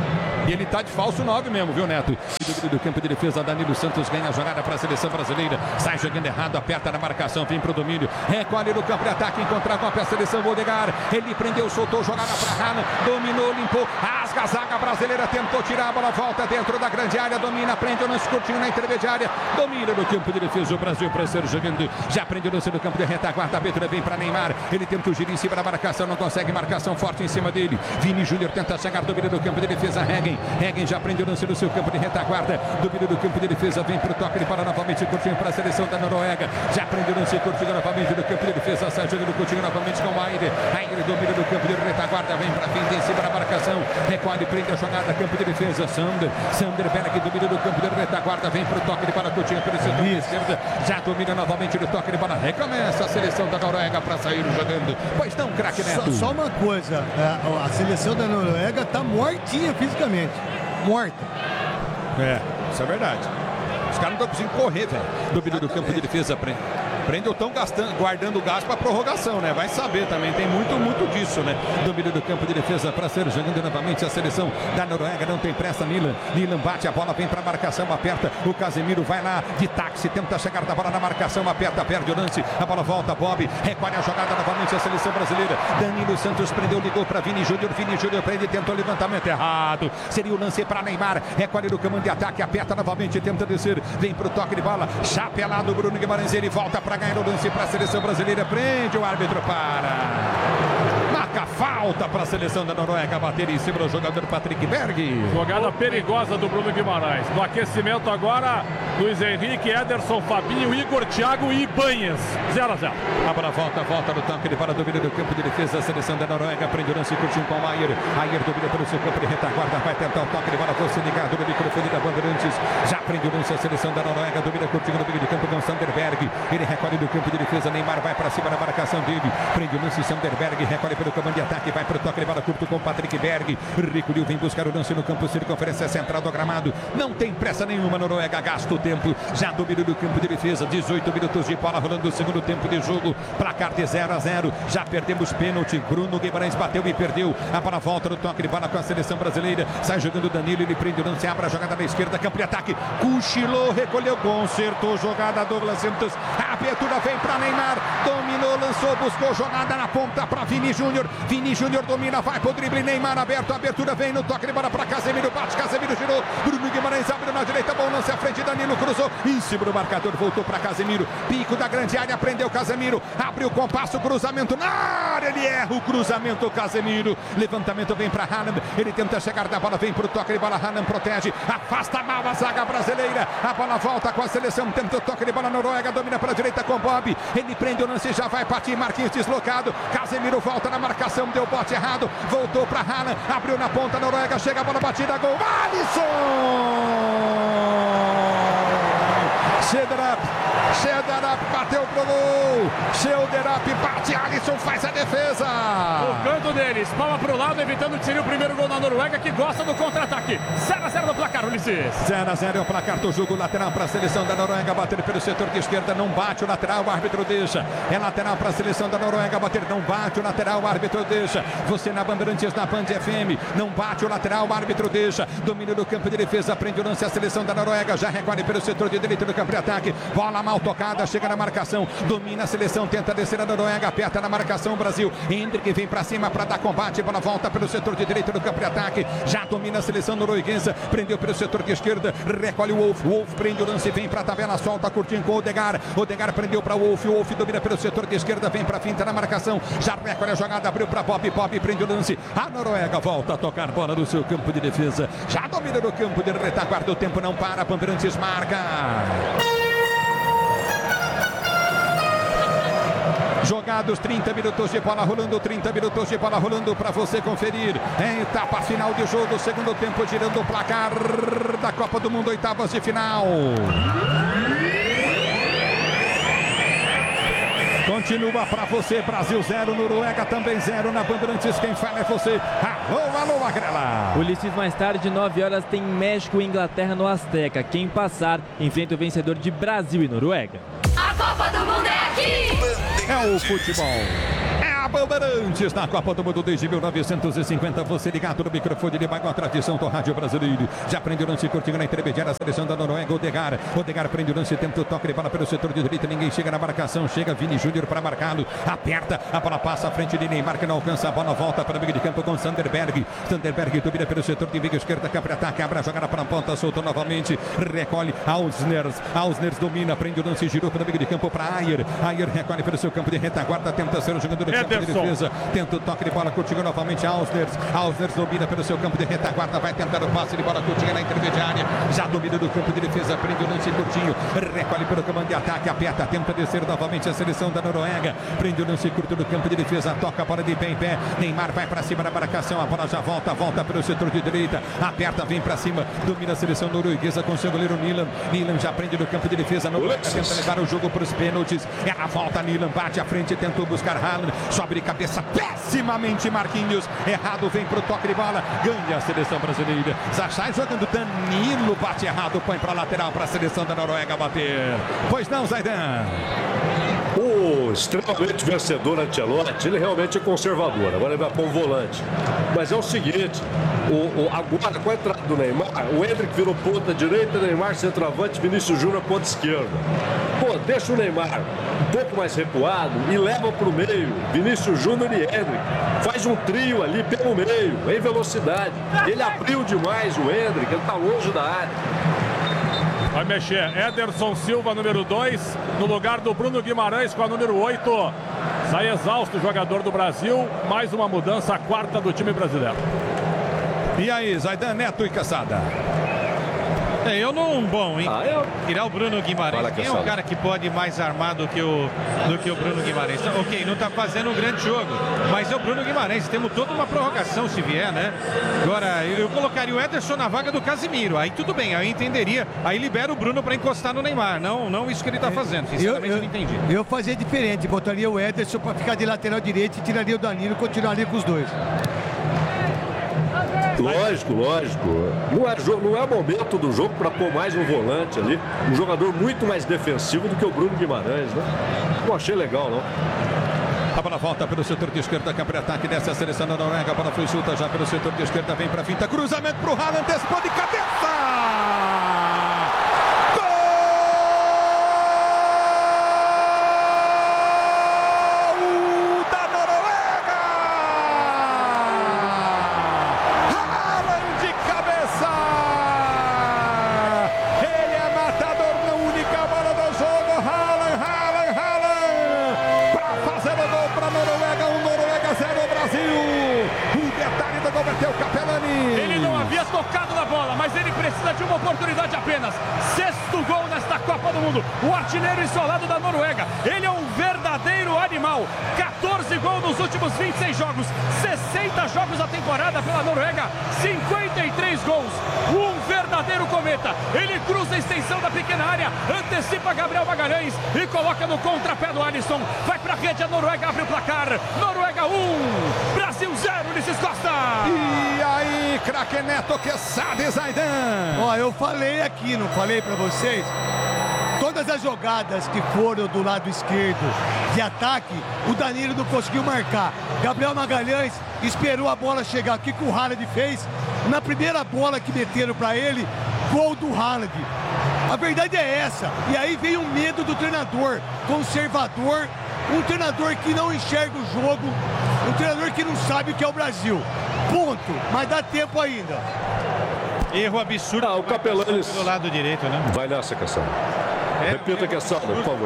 S5: E ele tá de falso nove mesmo, viu, Neto? Do, do campo de defesa, Danilo Santos ganha a jogada para a seleção brasileira. Sai jogando errado, aperta na marcação, vem pro domínio. Recolhe no campo de ataque, encontrar com a seleção Odegaard. Ele prendeu, soltou, jogada para Haaland. Dominou, limpou, rasga a zaga brasileira. Tentou tirar a bola, volta dentro da grande área. Domina, prende o lance curtinho na intermediária. Domina no campo de defesa o Brasil para ser jogando. Já prende o lance no campo de retaguarda. A abertura vem para Neymar. Ele tenta o giro em cima da marcação, não consegue. Marcação forte em cima dele. Vini Júnior tenta chegar, domina no campo de defesa. Heggen. Heggen já prende o lance no seu campo de retaguarda. Domínio do campo de defesa, vem pro toque, ele para novamente curtinho para a seleção da Noruega. Já prende o lance curtinho novamente do campo de defesa. Sai jogando curtinho novamente com o Aire. Aire domina do campo de retaguarda, vem para frente em cima da marcação. Recolhe, prende a jogada, campo de defesa. Sander. Sander Berg domina do campo de retaguarda, vem pro toque, ele para curtinho pelo setor de esquerda. Já domina novamente do toque, ele para. Recomeça a seleção da Noruega para sair jogando. Pois não, craque Neto.
S3: Só, só uma coisa, a, a seleção da Noruega tá mortinha fisicamente. Morta.
S5: É, isso é verdade. Os caras não estão conseguindo correr, velho. Domínio do campo de defesa. Prende ou estão gastando, guardando gás para prorrogação, né? Vai saber também, tem muito, muito disso, né? Domínio do campo de defesa para ser jogando novamente a seleção da Noruega, não tem pressa, Nilan. Nilan bate a bola, vem para a marcação, aperta. O Casemiro vai lá de táxi, tenta chegar da bola na marcação, aperta, perde o lance. A bola volta, Bob, recolhe a jogada novamente a seleção brasileira. Danilo Santos prendeu, ligou para Vini Júnior. Vini Júnior prende, tentou levantamento errado. Seria o lance para Neymar, recolhe no comando de ataque, aperta novamente, tenta descer, vem para o toque de bola, chapelado Bruno Guimarães, ele volta para ganhar o lance para a seleção brasileira, prende o árbitro, para marca falta para a seleção da Noruega, bater em cima do jogador Patrick Berg.
S8: Jogada perigosa do Bruno Guimarães. No aquecimento agora, Luiz Henrique, Ederson, Fabinho, Igor, Thiago e Ibanhas. zero a zero.
S5: A bola volta, volta no toque de bola, domina do campo de defesa, a seleção da Noruega, prende o lance, curtiu com o Ayer. Ayer domina pelo seu campo de retaguarda, vai tentar o toque de bola, você ligado no microfone da Bandeirantes. Já prende o lance a seleção da Noruega, domina curtindo no meio de campo com o Sanderberg. Ele recolhe do campo de defesa, Neymar vai para cima da marcação dele. Prende o lance, Sanderberg, recolhe pelo comando de ataque, vai para o toque de bola curto com o Patrick Berg. Recolheu, vem buscar o lance no campo circunferência central do gramado. Não tem pressa nenhuma, Noruega gasta o tempo. Já domina do campo de defesa, dezoito minutos de bola rolando o segundo tempo de jogo. Placar de zero a zero. Já perdemos pênalti. Bruno Guimarães bateu e perdeu. A bola volta no toque de bola com a seleção brasileira. Sai jogando Danilo, ele prende o lance, abre a jogada na esquerda, campo de ataque. Cochilou, recolheu, consertou jogada Douglas Santos. A abertura vem para Neymar. Dominou, lançou, buscou jogada na ponta para Vini Júnior. Vini Júnior domina, vai pro drible, Neymar aberto, a abertura vem no toque de bola para Casemiro, bate, Casemiro girou, Bruno Guimarães abre na direita, bom lance à frente, Danilo cruzou, em cima do marcador, voltou para Casemiro, pico da grande área, prendeu Casemiro, abriu o compasso, cruzamento na área, ele erra o cruzamento, Casemiro, levantamento vem para Haaland, ele tenta chegar da bola, vem pro toque de bola, Haaland protege, afasta mal a zaga brasileira, a bola volta com a seleção, tenta o toque de bola, Noruega domina para a direita com Bob, ele prende o lance, já vai partir, Marquinhos deslocado, Casemiro volta na marcação, deu bote errado, voltou para Haaland, abriu na ponta, Noruega, chega a bola batida, gol, Alisson! Cederap, Cederap bateu pro gol, Cederap bate, Alisson faz a defesa.
S2: O canto deles, palma pro lado, evitando que seria o primeiro gol da Noruega, que gosta do contra-ataque. zero a zero no placar, Ulisses.
S5: zero a zero é o placar do jogo, lateral para a seleção da Noruega, bater pelo setor de esquerda, não bate o lateral, o árbitro deixa. É lateral para a seleção da Noruega, bater, não bate o lateral, o árbitro deixa. Você na Bandeirantes, na Band F M, não bate o lateral, o árbitro deixa. Domínio do campo de defesa, prende o lance a seleção da Noruega, já recolhe pelo setor de direito do campo de ataque. Bola mal tocada, chega na marcação, domina a seleção, tenta descer a Noruega, aperta na marcação, Brasil. Hendrick vem para cima para dar combate, bola volta pelo setor de direito do campo de ataque, já domina a seleção norueguesa, prendeu pelo setor de esquerda, recolhe o Wolf, Wolf prende o lance, vem para a tabela, solta, curtindo com o Odegaard, Odegaard prendeu para o Wolf, Wolf domina pelo setor de esquerda, vem para a finta na marcação, já recolhe a jogada, abriu para Bob, Bob prende o lance, a Noruega volta a tocar bola no seu campo de defesa, já domina no campo de retaguarda, o tempo não para, Bandeirantes marca. Jogados trinta minutos de bola rolando, trinta minutos de bola rolando para você conferir. É etapa final de jogo, segundo tempo girando o placar da Copa do Mundo, oitavas de final. Continua para você, Brasil zero, Noruega também zero na Bandeirantes, quem fala é você. Alô, alô, Agrela.
S6: Ulisses, mais tarde, nove horas, tem México e Inglaterra no Azteca. Quem passar, enfrenta o vencedor de Brasil e Noruega.
S7: A Copa do Mundo é aqui!
S5: É o futebol. É a Bandeirantes na Copa do Mundo desde mil novecentos e cinquenta. Você ligado no microfone de maior tradição do rádio brasileiro. Já prende o lance curtinho na intermediária. A seleção da Noruega, Odegaard. Odegaard prende o lance, tenta o toque de bola pelo setor de direita. Ninguém chega na marcação. Chega Vini Júnior para marcá-lo. Aperta. A bola passa à frente de Neymar, que não alcança. A bola volta para o meio de campo com Sanderberg. Sanderberg domina pelo setor de meio esquerda. Capra ataque. Abre a jogada para a ponta. Soltou novamente. Recolhe. Ausners. Ausners domina. Prende o lance. Girou para o meio de campo para Ayer. Ayer recolhe pelo seu campo de retaguarda. Tenta ser o jogador do campo de defesa. Tenta o toque de bola. Curtinho novamente. Ausners. Ausners domina pelo seu campo de retaguarda. Vai tentar o passe de bola curtinha na intermediária. Já domina do campo de defesa. Prende o lance curtinho. Recolhe pelo comando de ataque. Aperta. Tenta descer novamente a seleção da Noruega. Prende o lance curto do campo de defesa. Toca a bola de pé em pé. Neymar vai para cima da marcação. A bola já volta. Volta pelo setor de direita. Aperta. Vem para cima. Domina a seleção norueguesa com seu goleiro Nilan. Nilan já prende no campo de defesa. Noruega tenta levar o jogo para os pênaltis. Ela volta. Nilan bate à frente. Tentou buscar Haaland. Sobe de cabeça. Pessimamente Marquinhos. Errado. Vem para o toque de bola. Ganha a seleção brasileira. Zachai jogando. Danilo bate errado. Põe para lateral para a seleção da Noruega bater. Pois não, Zaidan.
S4: O extremamente vencedor Ancelotti, ele realmente é conservador. Agora ele vai pôr um volante. Mas é o seguinte, o, o, agora com a entrada do Neymar, o Endrick virou ponta direita, Neymar centroavante, Vinícius Júnior ponta esquerda. Pô, deixa o Neymar um pouco mais recuado e leva para o meio Vinícius Júnior e Endrick. Faz um trio ali pelo meio, em velocidade. Ele abriu demais o Endrick, ele está longe da área.
S8: Vai mexer Ederson Silva, número dois, no lugar do Bruno Guimarães com a número oito. Sai exausto o jogador do Brasil. Mais uma mudança, a quarta do time brasileiro.
S5: E aí, Zaidan, Neto e Caçada?
S9: É, eu não... Bom, hein?
S4: Ah, eu...
S9: Tirar o Bruno Guimarães.
S4: Fala,
S9: Quem é o cara que pode ir mais armado do que o, do que o Bruno Guimarães? Então, ok, não está fazendo um grande jogo, mas é o Bruno Guimarães. Temos toda uma prorrogação se vier, né? Agora, eu colocaria o Ederson na vaga do Casimiro. Aí tudo bem, aí eu entenderia. Aí libera o Bruno para encostar no Neymar. Não, não isso que ele está fazendo. Sinceramente, eu, eu, eu não entendi.
S3: Eu fazia diferente. Botaria o Ederson para ficar de lateral direito e tiraria o Danilo e continuaria com os dois.
S4: Lógico, lógico. Não é, não é momento do jogo para pôr mais um volante ali. Um jogador muito mais defensivo do que o Bruno Guimarães, né? Não achei legal, não.
S5: A bola volta pelo setor de esquerda, campo de ataque dessa seleção da Noruega. A bola foi solta já pelo setor de esquerda, vem para a finta. Cruzamento para o Haaland, antecipou de cabeça!
S2: Tocado na bola, mas ele precisa de uma oportunidade apenas. Sexto gol nesta Copa do Mundo. O artilheiro isolado da Noruega. Ele é um verdadeiro animal. quatorze gols nos últimos vinte e seis jogos. sessenta jogos a temporada pela Noruega. cinquenta e três gols. Um verdadeiro cometa. Ele cruza a extensão da pequena área, antecipa Gabriel Magalhães e coloca no contrapé do Alisson. Vai pra rede, a Noruega abre o placar. Noruega um, Brasil zero, Ulisses Costa.
S5: E aí, craque Neto, Quesada e Zaidan.
S3: Ó, eu falei aqui, não falei pra vocês? Todas as jogadas que foram do lado esquerdo de ataque, o Danilo não conseguiu marcar. Gabriel Magalhães esperou a bola chegar. O que que o Haaland fez? Na primeira bola que meteram para ele, gol do Haaland. A verdade é essa. E aí vem o medo do treinador, conservador, um treinador que não enxerga o jogo, um treinador que não sabe o que é o Brasil. Ponto. Mas dá tempo ainda.
S9: Erro absurdo.
S4: Ah, o Capelanes
S9: do lado direito, né?
S4: Vai nessa, Caçada. É, Repita, Caçada, por favor.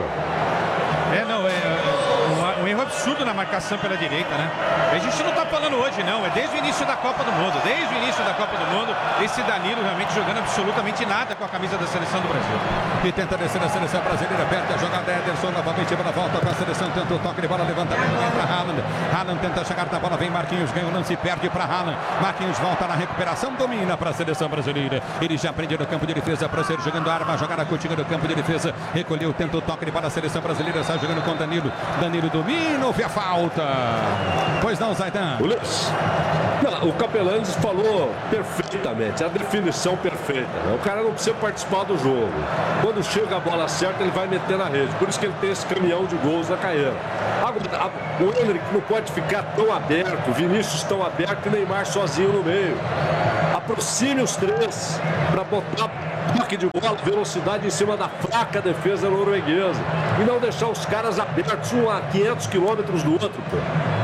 S9: É, não, é, é um, um erro absurdo na marcação pela direita, né? A gente não tá falando hoje, não. É desde o início da Copa do Mundo. Desde o início da Copa do Mundo, esse Danilo realmente jogando absolutamente nada com a camisa da seleção do Brasil.
S5: E tenta descer a seleção brasileira, perde a jogada. Ederson novamente, bola volta para a seleção. Tenta o toque de bola, levantamento para Haaland. Haaland tenta chegar na bola, vem Marquinhos, ganha o lance e perde para Haaland. Marquinhos volta na recuperação, domina para a seleção brasileira. Ele já prende no campo de defesa para ser jogando arma, jogada continua no campo de defesa. Recolheu, tenta o toque de bola, a seleção brasileira sai jogando com Danilo. Danilo domina, ouve a falta. Pois não, Zaidan.
S4: Não, o Capelanes falou perfeitamente, a definição perfeita, né? O cara não precisa participar do jogo. Quando chega a bola certa, ele vai meter na rede. Por isso que ele tem esse caminhão de gols na carreira. Agora, a, o Endrick não pode ficar tão aberto, Vinícius tão aberto e Neymar sozinho no meio. Aproxime os três para botar pique de bola, velocidade em cima da fraca defesa norueguesa. E não deixar os caras abertos um a quinhentos quilômetros do outro, pô.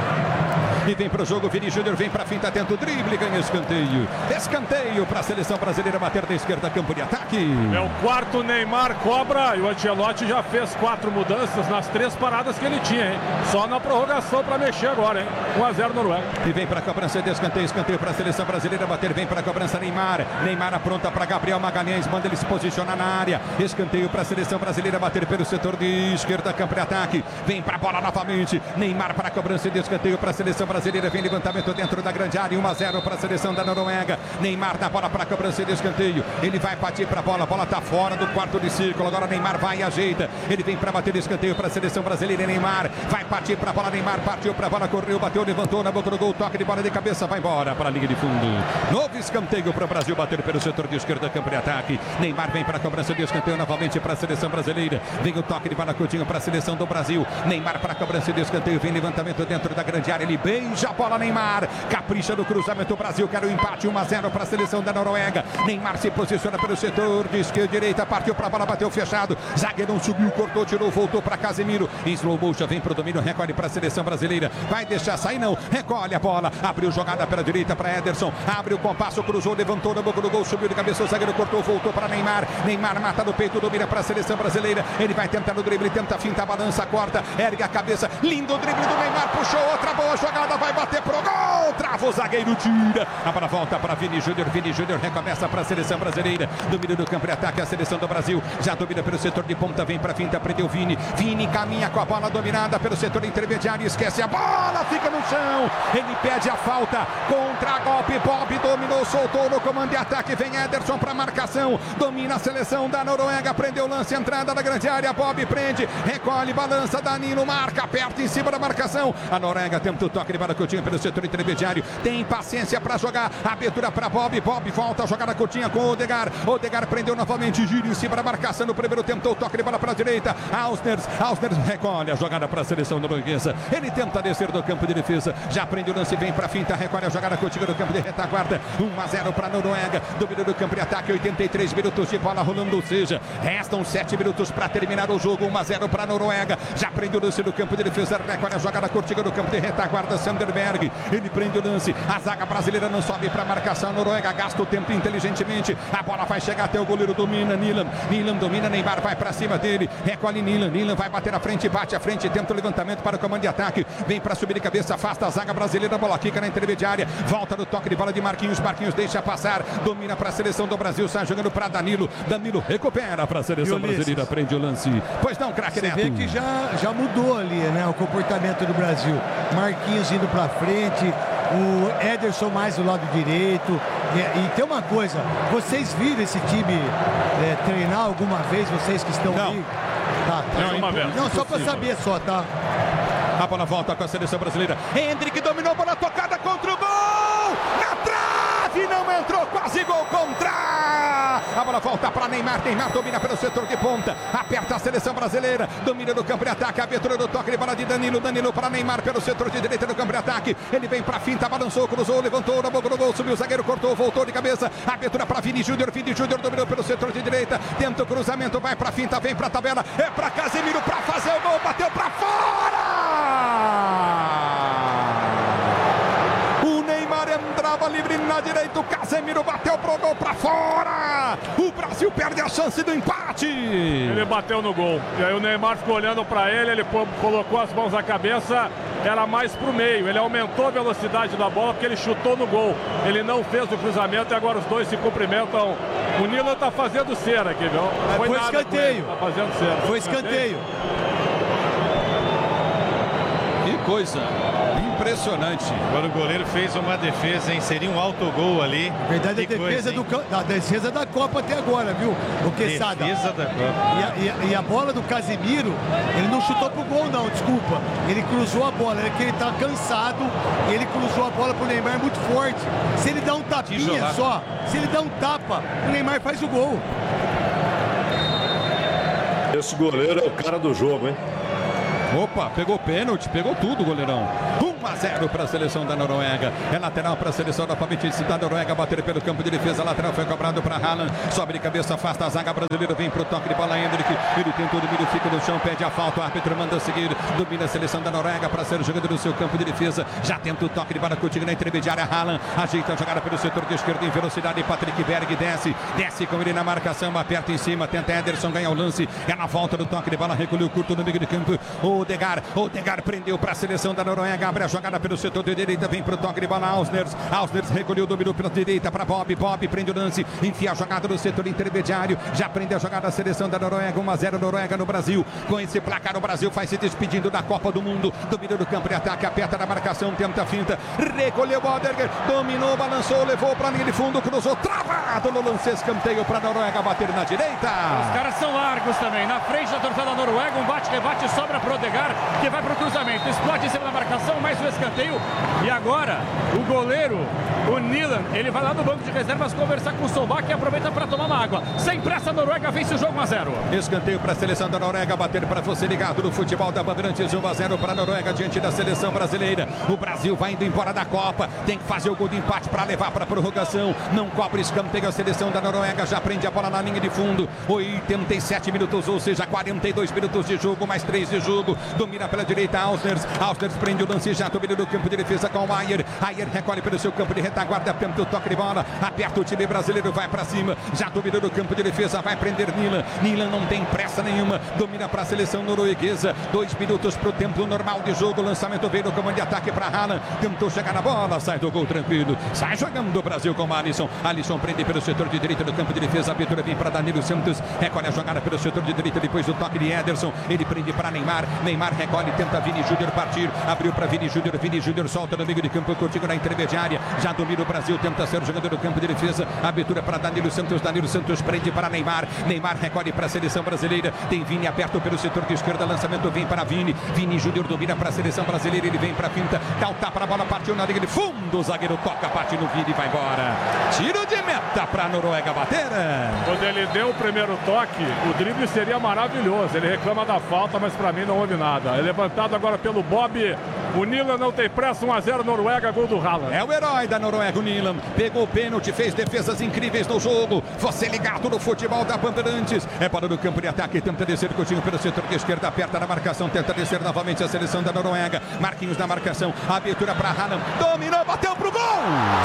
S5: E vem para o jogo, Vini Júnior vem para a finta, tenta o drible, ganha escanteio. Escanteio para a seleção brasileira bater da esquerda, campo de ataque.
S8: É o quarto Neymar cobra e o Ancelotti já fez quatro mudanças nas três paradas que ele tinha, hein? Só na prorrogação para mexer agora, hein? um a zero Noruega.
S5: E vem para a cobrança de escanteio, escanteio para a seleção brasileira bater, vem para a cobrança Neymar. Neymar apronta para Gabriel Magalhães, manda ele se posicionar na área. Escanteio para a seleção brasileira bater pelo setor de esquerda, campo de ataque. Vem para a bola novamente. Neymar para a cobrança de escanteio para a seleção brasileira. brasileira, vem levantamento dentro da grande área, um a zero para a seleção da Noruega. Neymar na bola para a cobrança de escanteio, ele vai partir para a bola, a bola está fora do quarto de círculo, agora Neymar vai e ajeita, ele vem para bater o escanteio para a seleção brasileira, Neymar vai partir para a bola, Neymar partiu para a bola, correu, bateu, levantou na boca do gol, toque de bola de cabeça, vai embora para a linha de fundo. Novo escanteio para o Brasil bater pelo setor de esquerda, campo de ataque. Neymar vem para a cobrança de escanteio novamente para a seleção brasileira, vem o toque de bola curtinho para a seleção do Brasil. Neymar para a cobrança de escanteio, vem levantamento dentro da grande área, ele beija a bola, Neymar capricha no cruzamento, o Brasil quer o empate, um a zero para a seleção da Noruega. Neymar se posiciona pelo setor de esquerda, direita, partiu para a bola, bateu fechado, zagueirão subiu, cortou, tirou, voltou para Casemiro, em slow motion, vem para o domínio, recolhe para a seleção brasileira, vai deixar sair não, recolhe a bola, abriu jogada pela direita para Ederson, abre o compasso, cruzou, levantou na boca do gol, subiu de cabeça, o zagueiro cortou, voltou para Neymar, Neymar mata no peito, domina para a seleção brasileira, ele vai tentar no drible, tenta finta, balança, corta, ergue a cabeça, lindo drible do Neymar, puxou outra boa jogada, vai bater pro gol, trava o zagueiro, tira, a bola volta para Vini Júnior, Vini Júnior recomeça para a seleção brasileira, domina do campo de ataque a seleção do Brasil, já domina pelo setor de ponta, vem para finta, prendeu Vini, Vini caminha com a bola dominada pelo setor intermediário, esquece a bola, fica no chão, ele pede a falta, contra golpe, Bob dominou, soltou no comando de ataque, vem Ederson para marcação, domina a seleção da Noruega, prendeu o lance, entrada da grande área, Bob prende, recolhe, balança, Danilo marca, aperta em cima da marcação, a Noruega tenta o toque de bola curtinha pelo setor intermediário, tem paciência para jogar, abertura para Bob, Bob volta a jogada curtinha com o Odegaard, Odegaard prendeu novamente, gira em cima da marcação, no primeiro tentou o toque de bola para a direita, Ausners, Ausners recolhe a jogada para a seleção norueguesa, ele tenta descer do campo de defesa, já prende o lance, vem para a finta, recolhe a jogada curtinha do campo de retaguarda, um a zero para a Noruega, domínio do campo de ataque, oitenta e três minutos de bola rolando, ou seja, restam sete minutos para terminar o jogo, um a zero para a Noruega, já prende o lance do campo de defesa, recolhe a jogada curtinha do campo de retaguarda, Sanderberg, ele prende o lance, a zaga brasileira não sobe para a marcação, a Noruega gasta o tempo inteligentemente, a bola vai chegar até o goleiro, domina, Nilan, Nilan domina, Neymar vai para cima dele, recolhe Nilan, Nilan vai bater na frente, bate à frente, tenta o levantamento para o comando de ataque, vem para subir de cabeça, afasta a zaga brasileira, a bola quica na intermediária, volta no toque de bola de Marquinhos, Marquinhos deixa passar, domina para a seleção do Brasil, sai jogando para Danilo, Danilo recupera para a seleção brasileira, prende o lance, pois não, craque Neto.
S3: Você vê que já, já mudou ali, né, o comportamento do Brasil, Marquinhos indo para frente, o Ederson mais do lado direito, e, e tem uma coisa, vocês viram esse time é, treinar alguma vez, vocês que estão
S5: não.
S3: aí? Tá, tá.
S8: Não, uma vez.
S3: Não, só para saber só, tá?
S5: A bola volta com a seleção brasileira, Hendrick dominou, bola tocada contra o gol, na trave, não entrou, quase gol contra. A bola volta para Neymar, Neymar domina pelo setor de ponta, aperta a seleção brasileira, domina no campo de ataque, abertura do toque de bola de Danilo, Danilo para Neymar pelo setor de direita do campo de ataque, ele vem para a finta, balançou, cruzou, levantou na boca do gol, subiu o zagueiro, cortou, voltou de cabeça, abertura para Vini Júnior, Vini Júnior dominou pelo setor de direita, tenta o cruzamento, vai para a finta, vem para a tabela, é para Casemiro para fazer o gol, bateu para fora! O Neymar entrava livre na direita, o Casemiro bateu pro gol para fora, o Brasil perde a chance do empate.
S8: Ele bateu no gol, e aí o Neymar ficou olhando para ele, ele colocou as mãos na cabeça, era mais pro meio, ele aumentou a velocidade da bola porque ele chutou no gol, ele não fez o cruzamento e agora os dois se cumprimentam. O Nilo tá fazendo cera aqui, viu? Não
S3: foi, foi escanteio,
S8: tá fazendo cera.
S3: Foi escanteio.
S5: Que coisa impressionante.
S9: Agora o goleiro fez uma defesa, hein? Seria um autogol ali.
S3: Na verdade,
S9: que
S3: a defesa,
S9: coisa,
S3: do, a defesa da Copa até agora, viu? O Quesada.
S9: Defesa da Copa.
S3: E a, e, a, e a bola do Casemiro, ele não chutou pro gol, não, desculpa. Ele cruzou a bola, é que ele tá cansado. E ele cruzou a bola pro Neymar muito forte. Se ele dá um tapinha
S5: Tijolar.
S3: só, se ele dá um tapa, o Neymar faz o gol.
S4: Esse goleiro é o cara do jogo, hein?
S5: Opa, pegou pênalti, pegou tudo, goleirão. um a zero para a seleção da Noruega. É lateral para a seleção novamente da Noruega. Bater pelo campo de defesa. Lateral foi cobrado para Haaland. Sobe de cabeça, afasta a zaga brasileira. Vem pro toque de bola, Hendrick. Ele tentou o domínio, fica no chão, pede a falta. O árbitro manda seguir. Domina a seleção da Noruega para ser o jogador no seu campo de defesa. Já tenta o toque de bola contigo na intermediária. Haaland ajeita a jogada pelo setor de esquerda em velocidade. Patrick Berg desce. Desce com ele na marcação. Aperta em cima. Tenta Ederson ganhar o lance. É na volta do toque de bola. Recolheu curto no meio de campo. O Odegaard. Odegaard prendeu para a seleção da Noruega. Abre a jogada pelo setor de direita. Vem para o toque de bola. Ausners. Ausners recolheu o domínio pela direita para Bob. Bob prende o lance. Enfia a jogada no setor intermediário. Já prende a jogada da seleção da Noruega. um a zero Noruega no Brasil. Com esse placar, o Brasil vai se despedindo da Copa do Mundo. Domínio do campo de ataque. Aperta na marcação. Tenta a finta. Recolheu o Odegaard. Dominou, balançou, levou para a linha de fundo. Cruzou. Travado no lance. Escanteio para a Noruega bater na direita.
S2: Os caras são largos também. Na frente da torcida da Noruega. Um bate-rebate sobra para o Odegaard, que vai para o cruzamento. Explode em cima da marcação. Mais um escanteio. E agora, o goleiro, o Nilan, ele vai lá no banco de reservas conversar com o Solbach e aproveita para tomar uma água. Sem pressa, a Noruega vence o jogo um a zero.
S5: Escanteio para a seleção da Noruega bater para você ligado no futebol da Bandeirantes. um a zero para a Noruega diante da seleção brasileira. O Brasil vai indo embora da Copa. Tem que fazer o gol de empate para levar para a prorrogação. Não cobre escanteio a seleção da Noruega. Já prende a bola na linha de fundo. oitenta e sete minutos, ou seja, quarenta e dois minutos de jogo, mais três de jogo. Domina pela direita Ausners. Ausners prende o lance, já domina no campo de defesa com o Ayer. Ayer recolhe pelo seu campo de retaguarda, tenta o toque de bola, aperta o time brasileiro, vai para cima, já domina no campo de defesa, vai prender Nilan. Nilan não tem pressa nenhuma, domina para a seleção norueguesa. Dois minutos para o tempo normal de jogo. Lançamento veio no comando de ataque para Haaland. Tentou chegar na bola, sai do gol tranquilo. Sai jogando o Brasil com o Alisson. Alisson prende pelo setor de direita do campo de defesa. A abertura vem para Danilo Santos. Recolhe a jogada pelo setor de direita, depois do toque de Ederson. Ele prende para Neymar. Neymar recolhe, tenta Vini Júnior partir. Abriu para Vini Júnior. Vini Júnior solta no meio de campo, contigo na intermediária. Já domina o Brasil, tenta ser o jogador do campo de defesa. Abertura para Danilo Santos. Danilo Santos prende para Neymar. Neymar recolhe para a seleção brasileira. Tem Vini aberto pelo setor de esquerda. Lançamento vem para Vini. Vini Júnior domina para a seleção brasileira. Ele vem para a finta. Dá o tapa, a bola partiu na linha de fundo. O zagueiro toca, bate no Vini e vai embora. Tiro de meta para a Noruega bater.
S8: Quando ele deu o primeiro toque, o drible seria maravilhoso. Ele reclama da falta, mas para mim não houve nada. É levantado agora pelo Bob. O Nilan não tem pressa. um a zero Noruega, gol do Haaland.
S5: É o herói da Noruega, o Nilan. Pegou o pênalti, fez defesas incríveis no jogo. Você ligado no futebol da Bandeirantes. É para o campo de ataque, tenta descer curtinho pelo setor de esquerda, aperta na marcação, tenta descer novamente a seleção da Noruega. Marquinhos na marcação, abertura para Haaland. Dominou, bateu pro gol!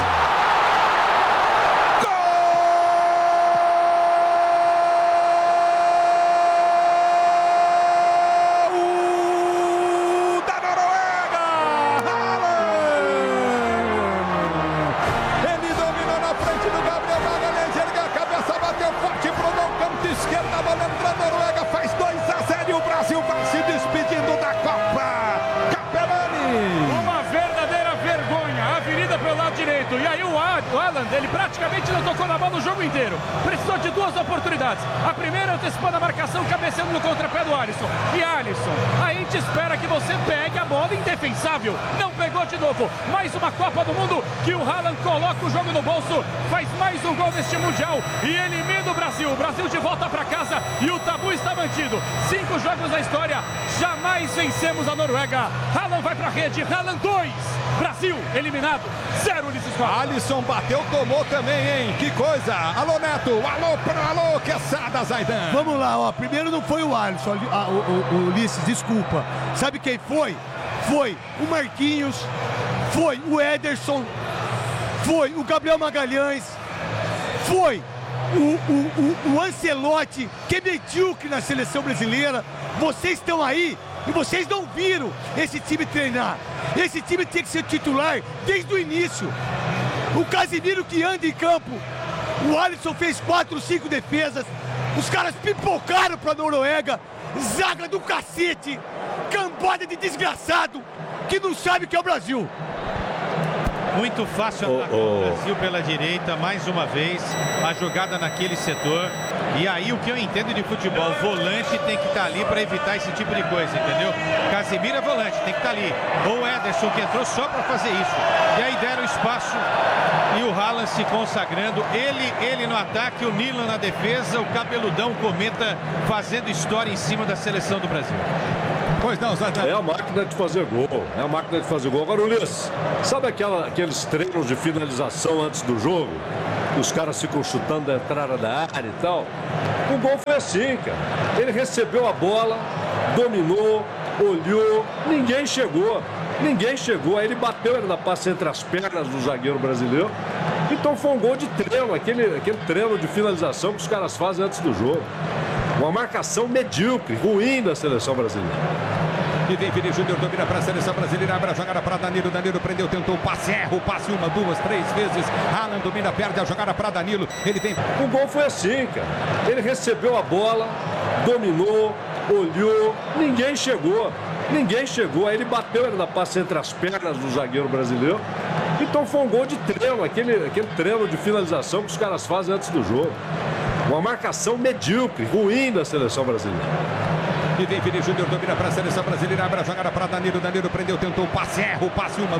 S2: E aí o Haaland, ele praticamente não tocou na bola o jogo inteiro. Precisou de duas oportunidades. A primeira antecipando a marcação, cabeceando no contrapé do Alisson. E Alisson, a gente espera que você pegue a bola indefensável. Não pegou de novo. Mais uma Copa do Mundo que o Haaland coloca o jogo no bolso. Faz mais um gol neste Mundial e elimina o Brasil. O Brasil de volta para casa e o tabu está mantido. Cinco jogos na história, jamais vencemos a Noruega. Haaland vai para a rede. Haaland dois. Brasil eliminado. Zero, Ulisses Costa.
S5: Alisson bateu, tomou também, hein? Que coisa. Alô, Neto. Alô, alô, Quesada, Zaidan.
S3: Vamos lá, ó. Primeiro não foi o Alisson, ah, o, o, o Ulisses, desculpa. Sabe quem foi? Foi o Marquinhos, foi o Ederson, foi o Gabriel Magalhães, foi o, o, o, o Ancelotti, que é medíocre na seleção brasileira. Vocês estão aí e vocês não viram esse time treinar. Esse time tinha que ser titular desde o início. O Casemiro que anda em campo. O Alisson fez quatro, cinco defesas. Os caras pipocaram pra Noruega. Zaga do cacete. Cambada de desgraçado que não sabe o que é o Brasil.
S9: Muito fácil atacar o Brasil pela direita, mais uma vez, a jogada naquele setor. E aí o que eu entendo de futebol, volante tem que estar ali para evitar esse tipo de coisa, entendeu? Casemiro é volante, tem que estar ali. Ou Ederson que entrou só para fazer isso. E aí deram espaço e o Haaland se consagrando. Ele, ele no ataque, o Nilan na defesa, o cabeludão Cometa fazendo história em cima da seleção do Brasil.
S5: Pois não, Zaidan.
S4: É a máquina de fazer gol. É a máquina de fazer gol. Agora, Ulisses, sabe aquela, aqueles treinos de finalização antes do jogo? Os caras ficam chutando a entrada da área e tal. O gol foi assim, cara. Ele recebeu a bola, dominou, olhou, ninguém chegou. Ninguém chegou. Aí ele bateu, ele passa entre as pernas do zagueiro brasileiro. Então foi um gol de treino, aquele, aquele treino de finalização que os caras fazem antes do jogo. Uma marcação medíocre, ruim da seleção brasileira.
S5: E vem Vini Júnior, domina para a seleção brasileira, abre a jogada para Danilo, Danilo prendeu, tentou o passe, erra o passe uma, duas, três vezes. Alan domina, perde a jogada para Danilo, ele vem.
S4: O gol foi assim, cara. Ele recebeu a bola, dominou, olhou, ninguém chegou. Ninguém chegou, aí ele bateu, ele dá passe entre as pernas do zagueiro brasileiro. Então foi um gol de treino, aquele, aquele treino de finalização que os caras fazem antes do jogo. Uma marcação medíocre, ruim da seleção brasileira.
S5: E vem Vini Júnior, domina para a seleção brasileira, abre a jogada para Danilo, Danilo prendeu, tentou o passe, erra o passe uma.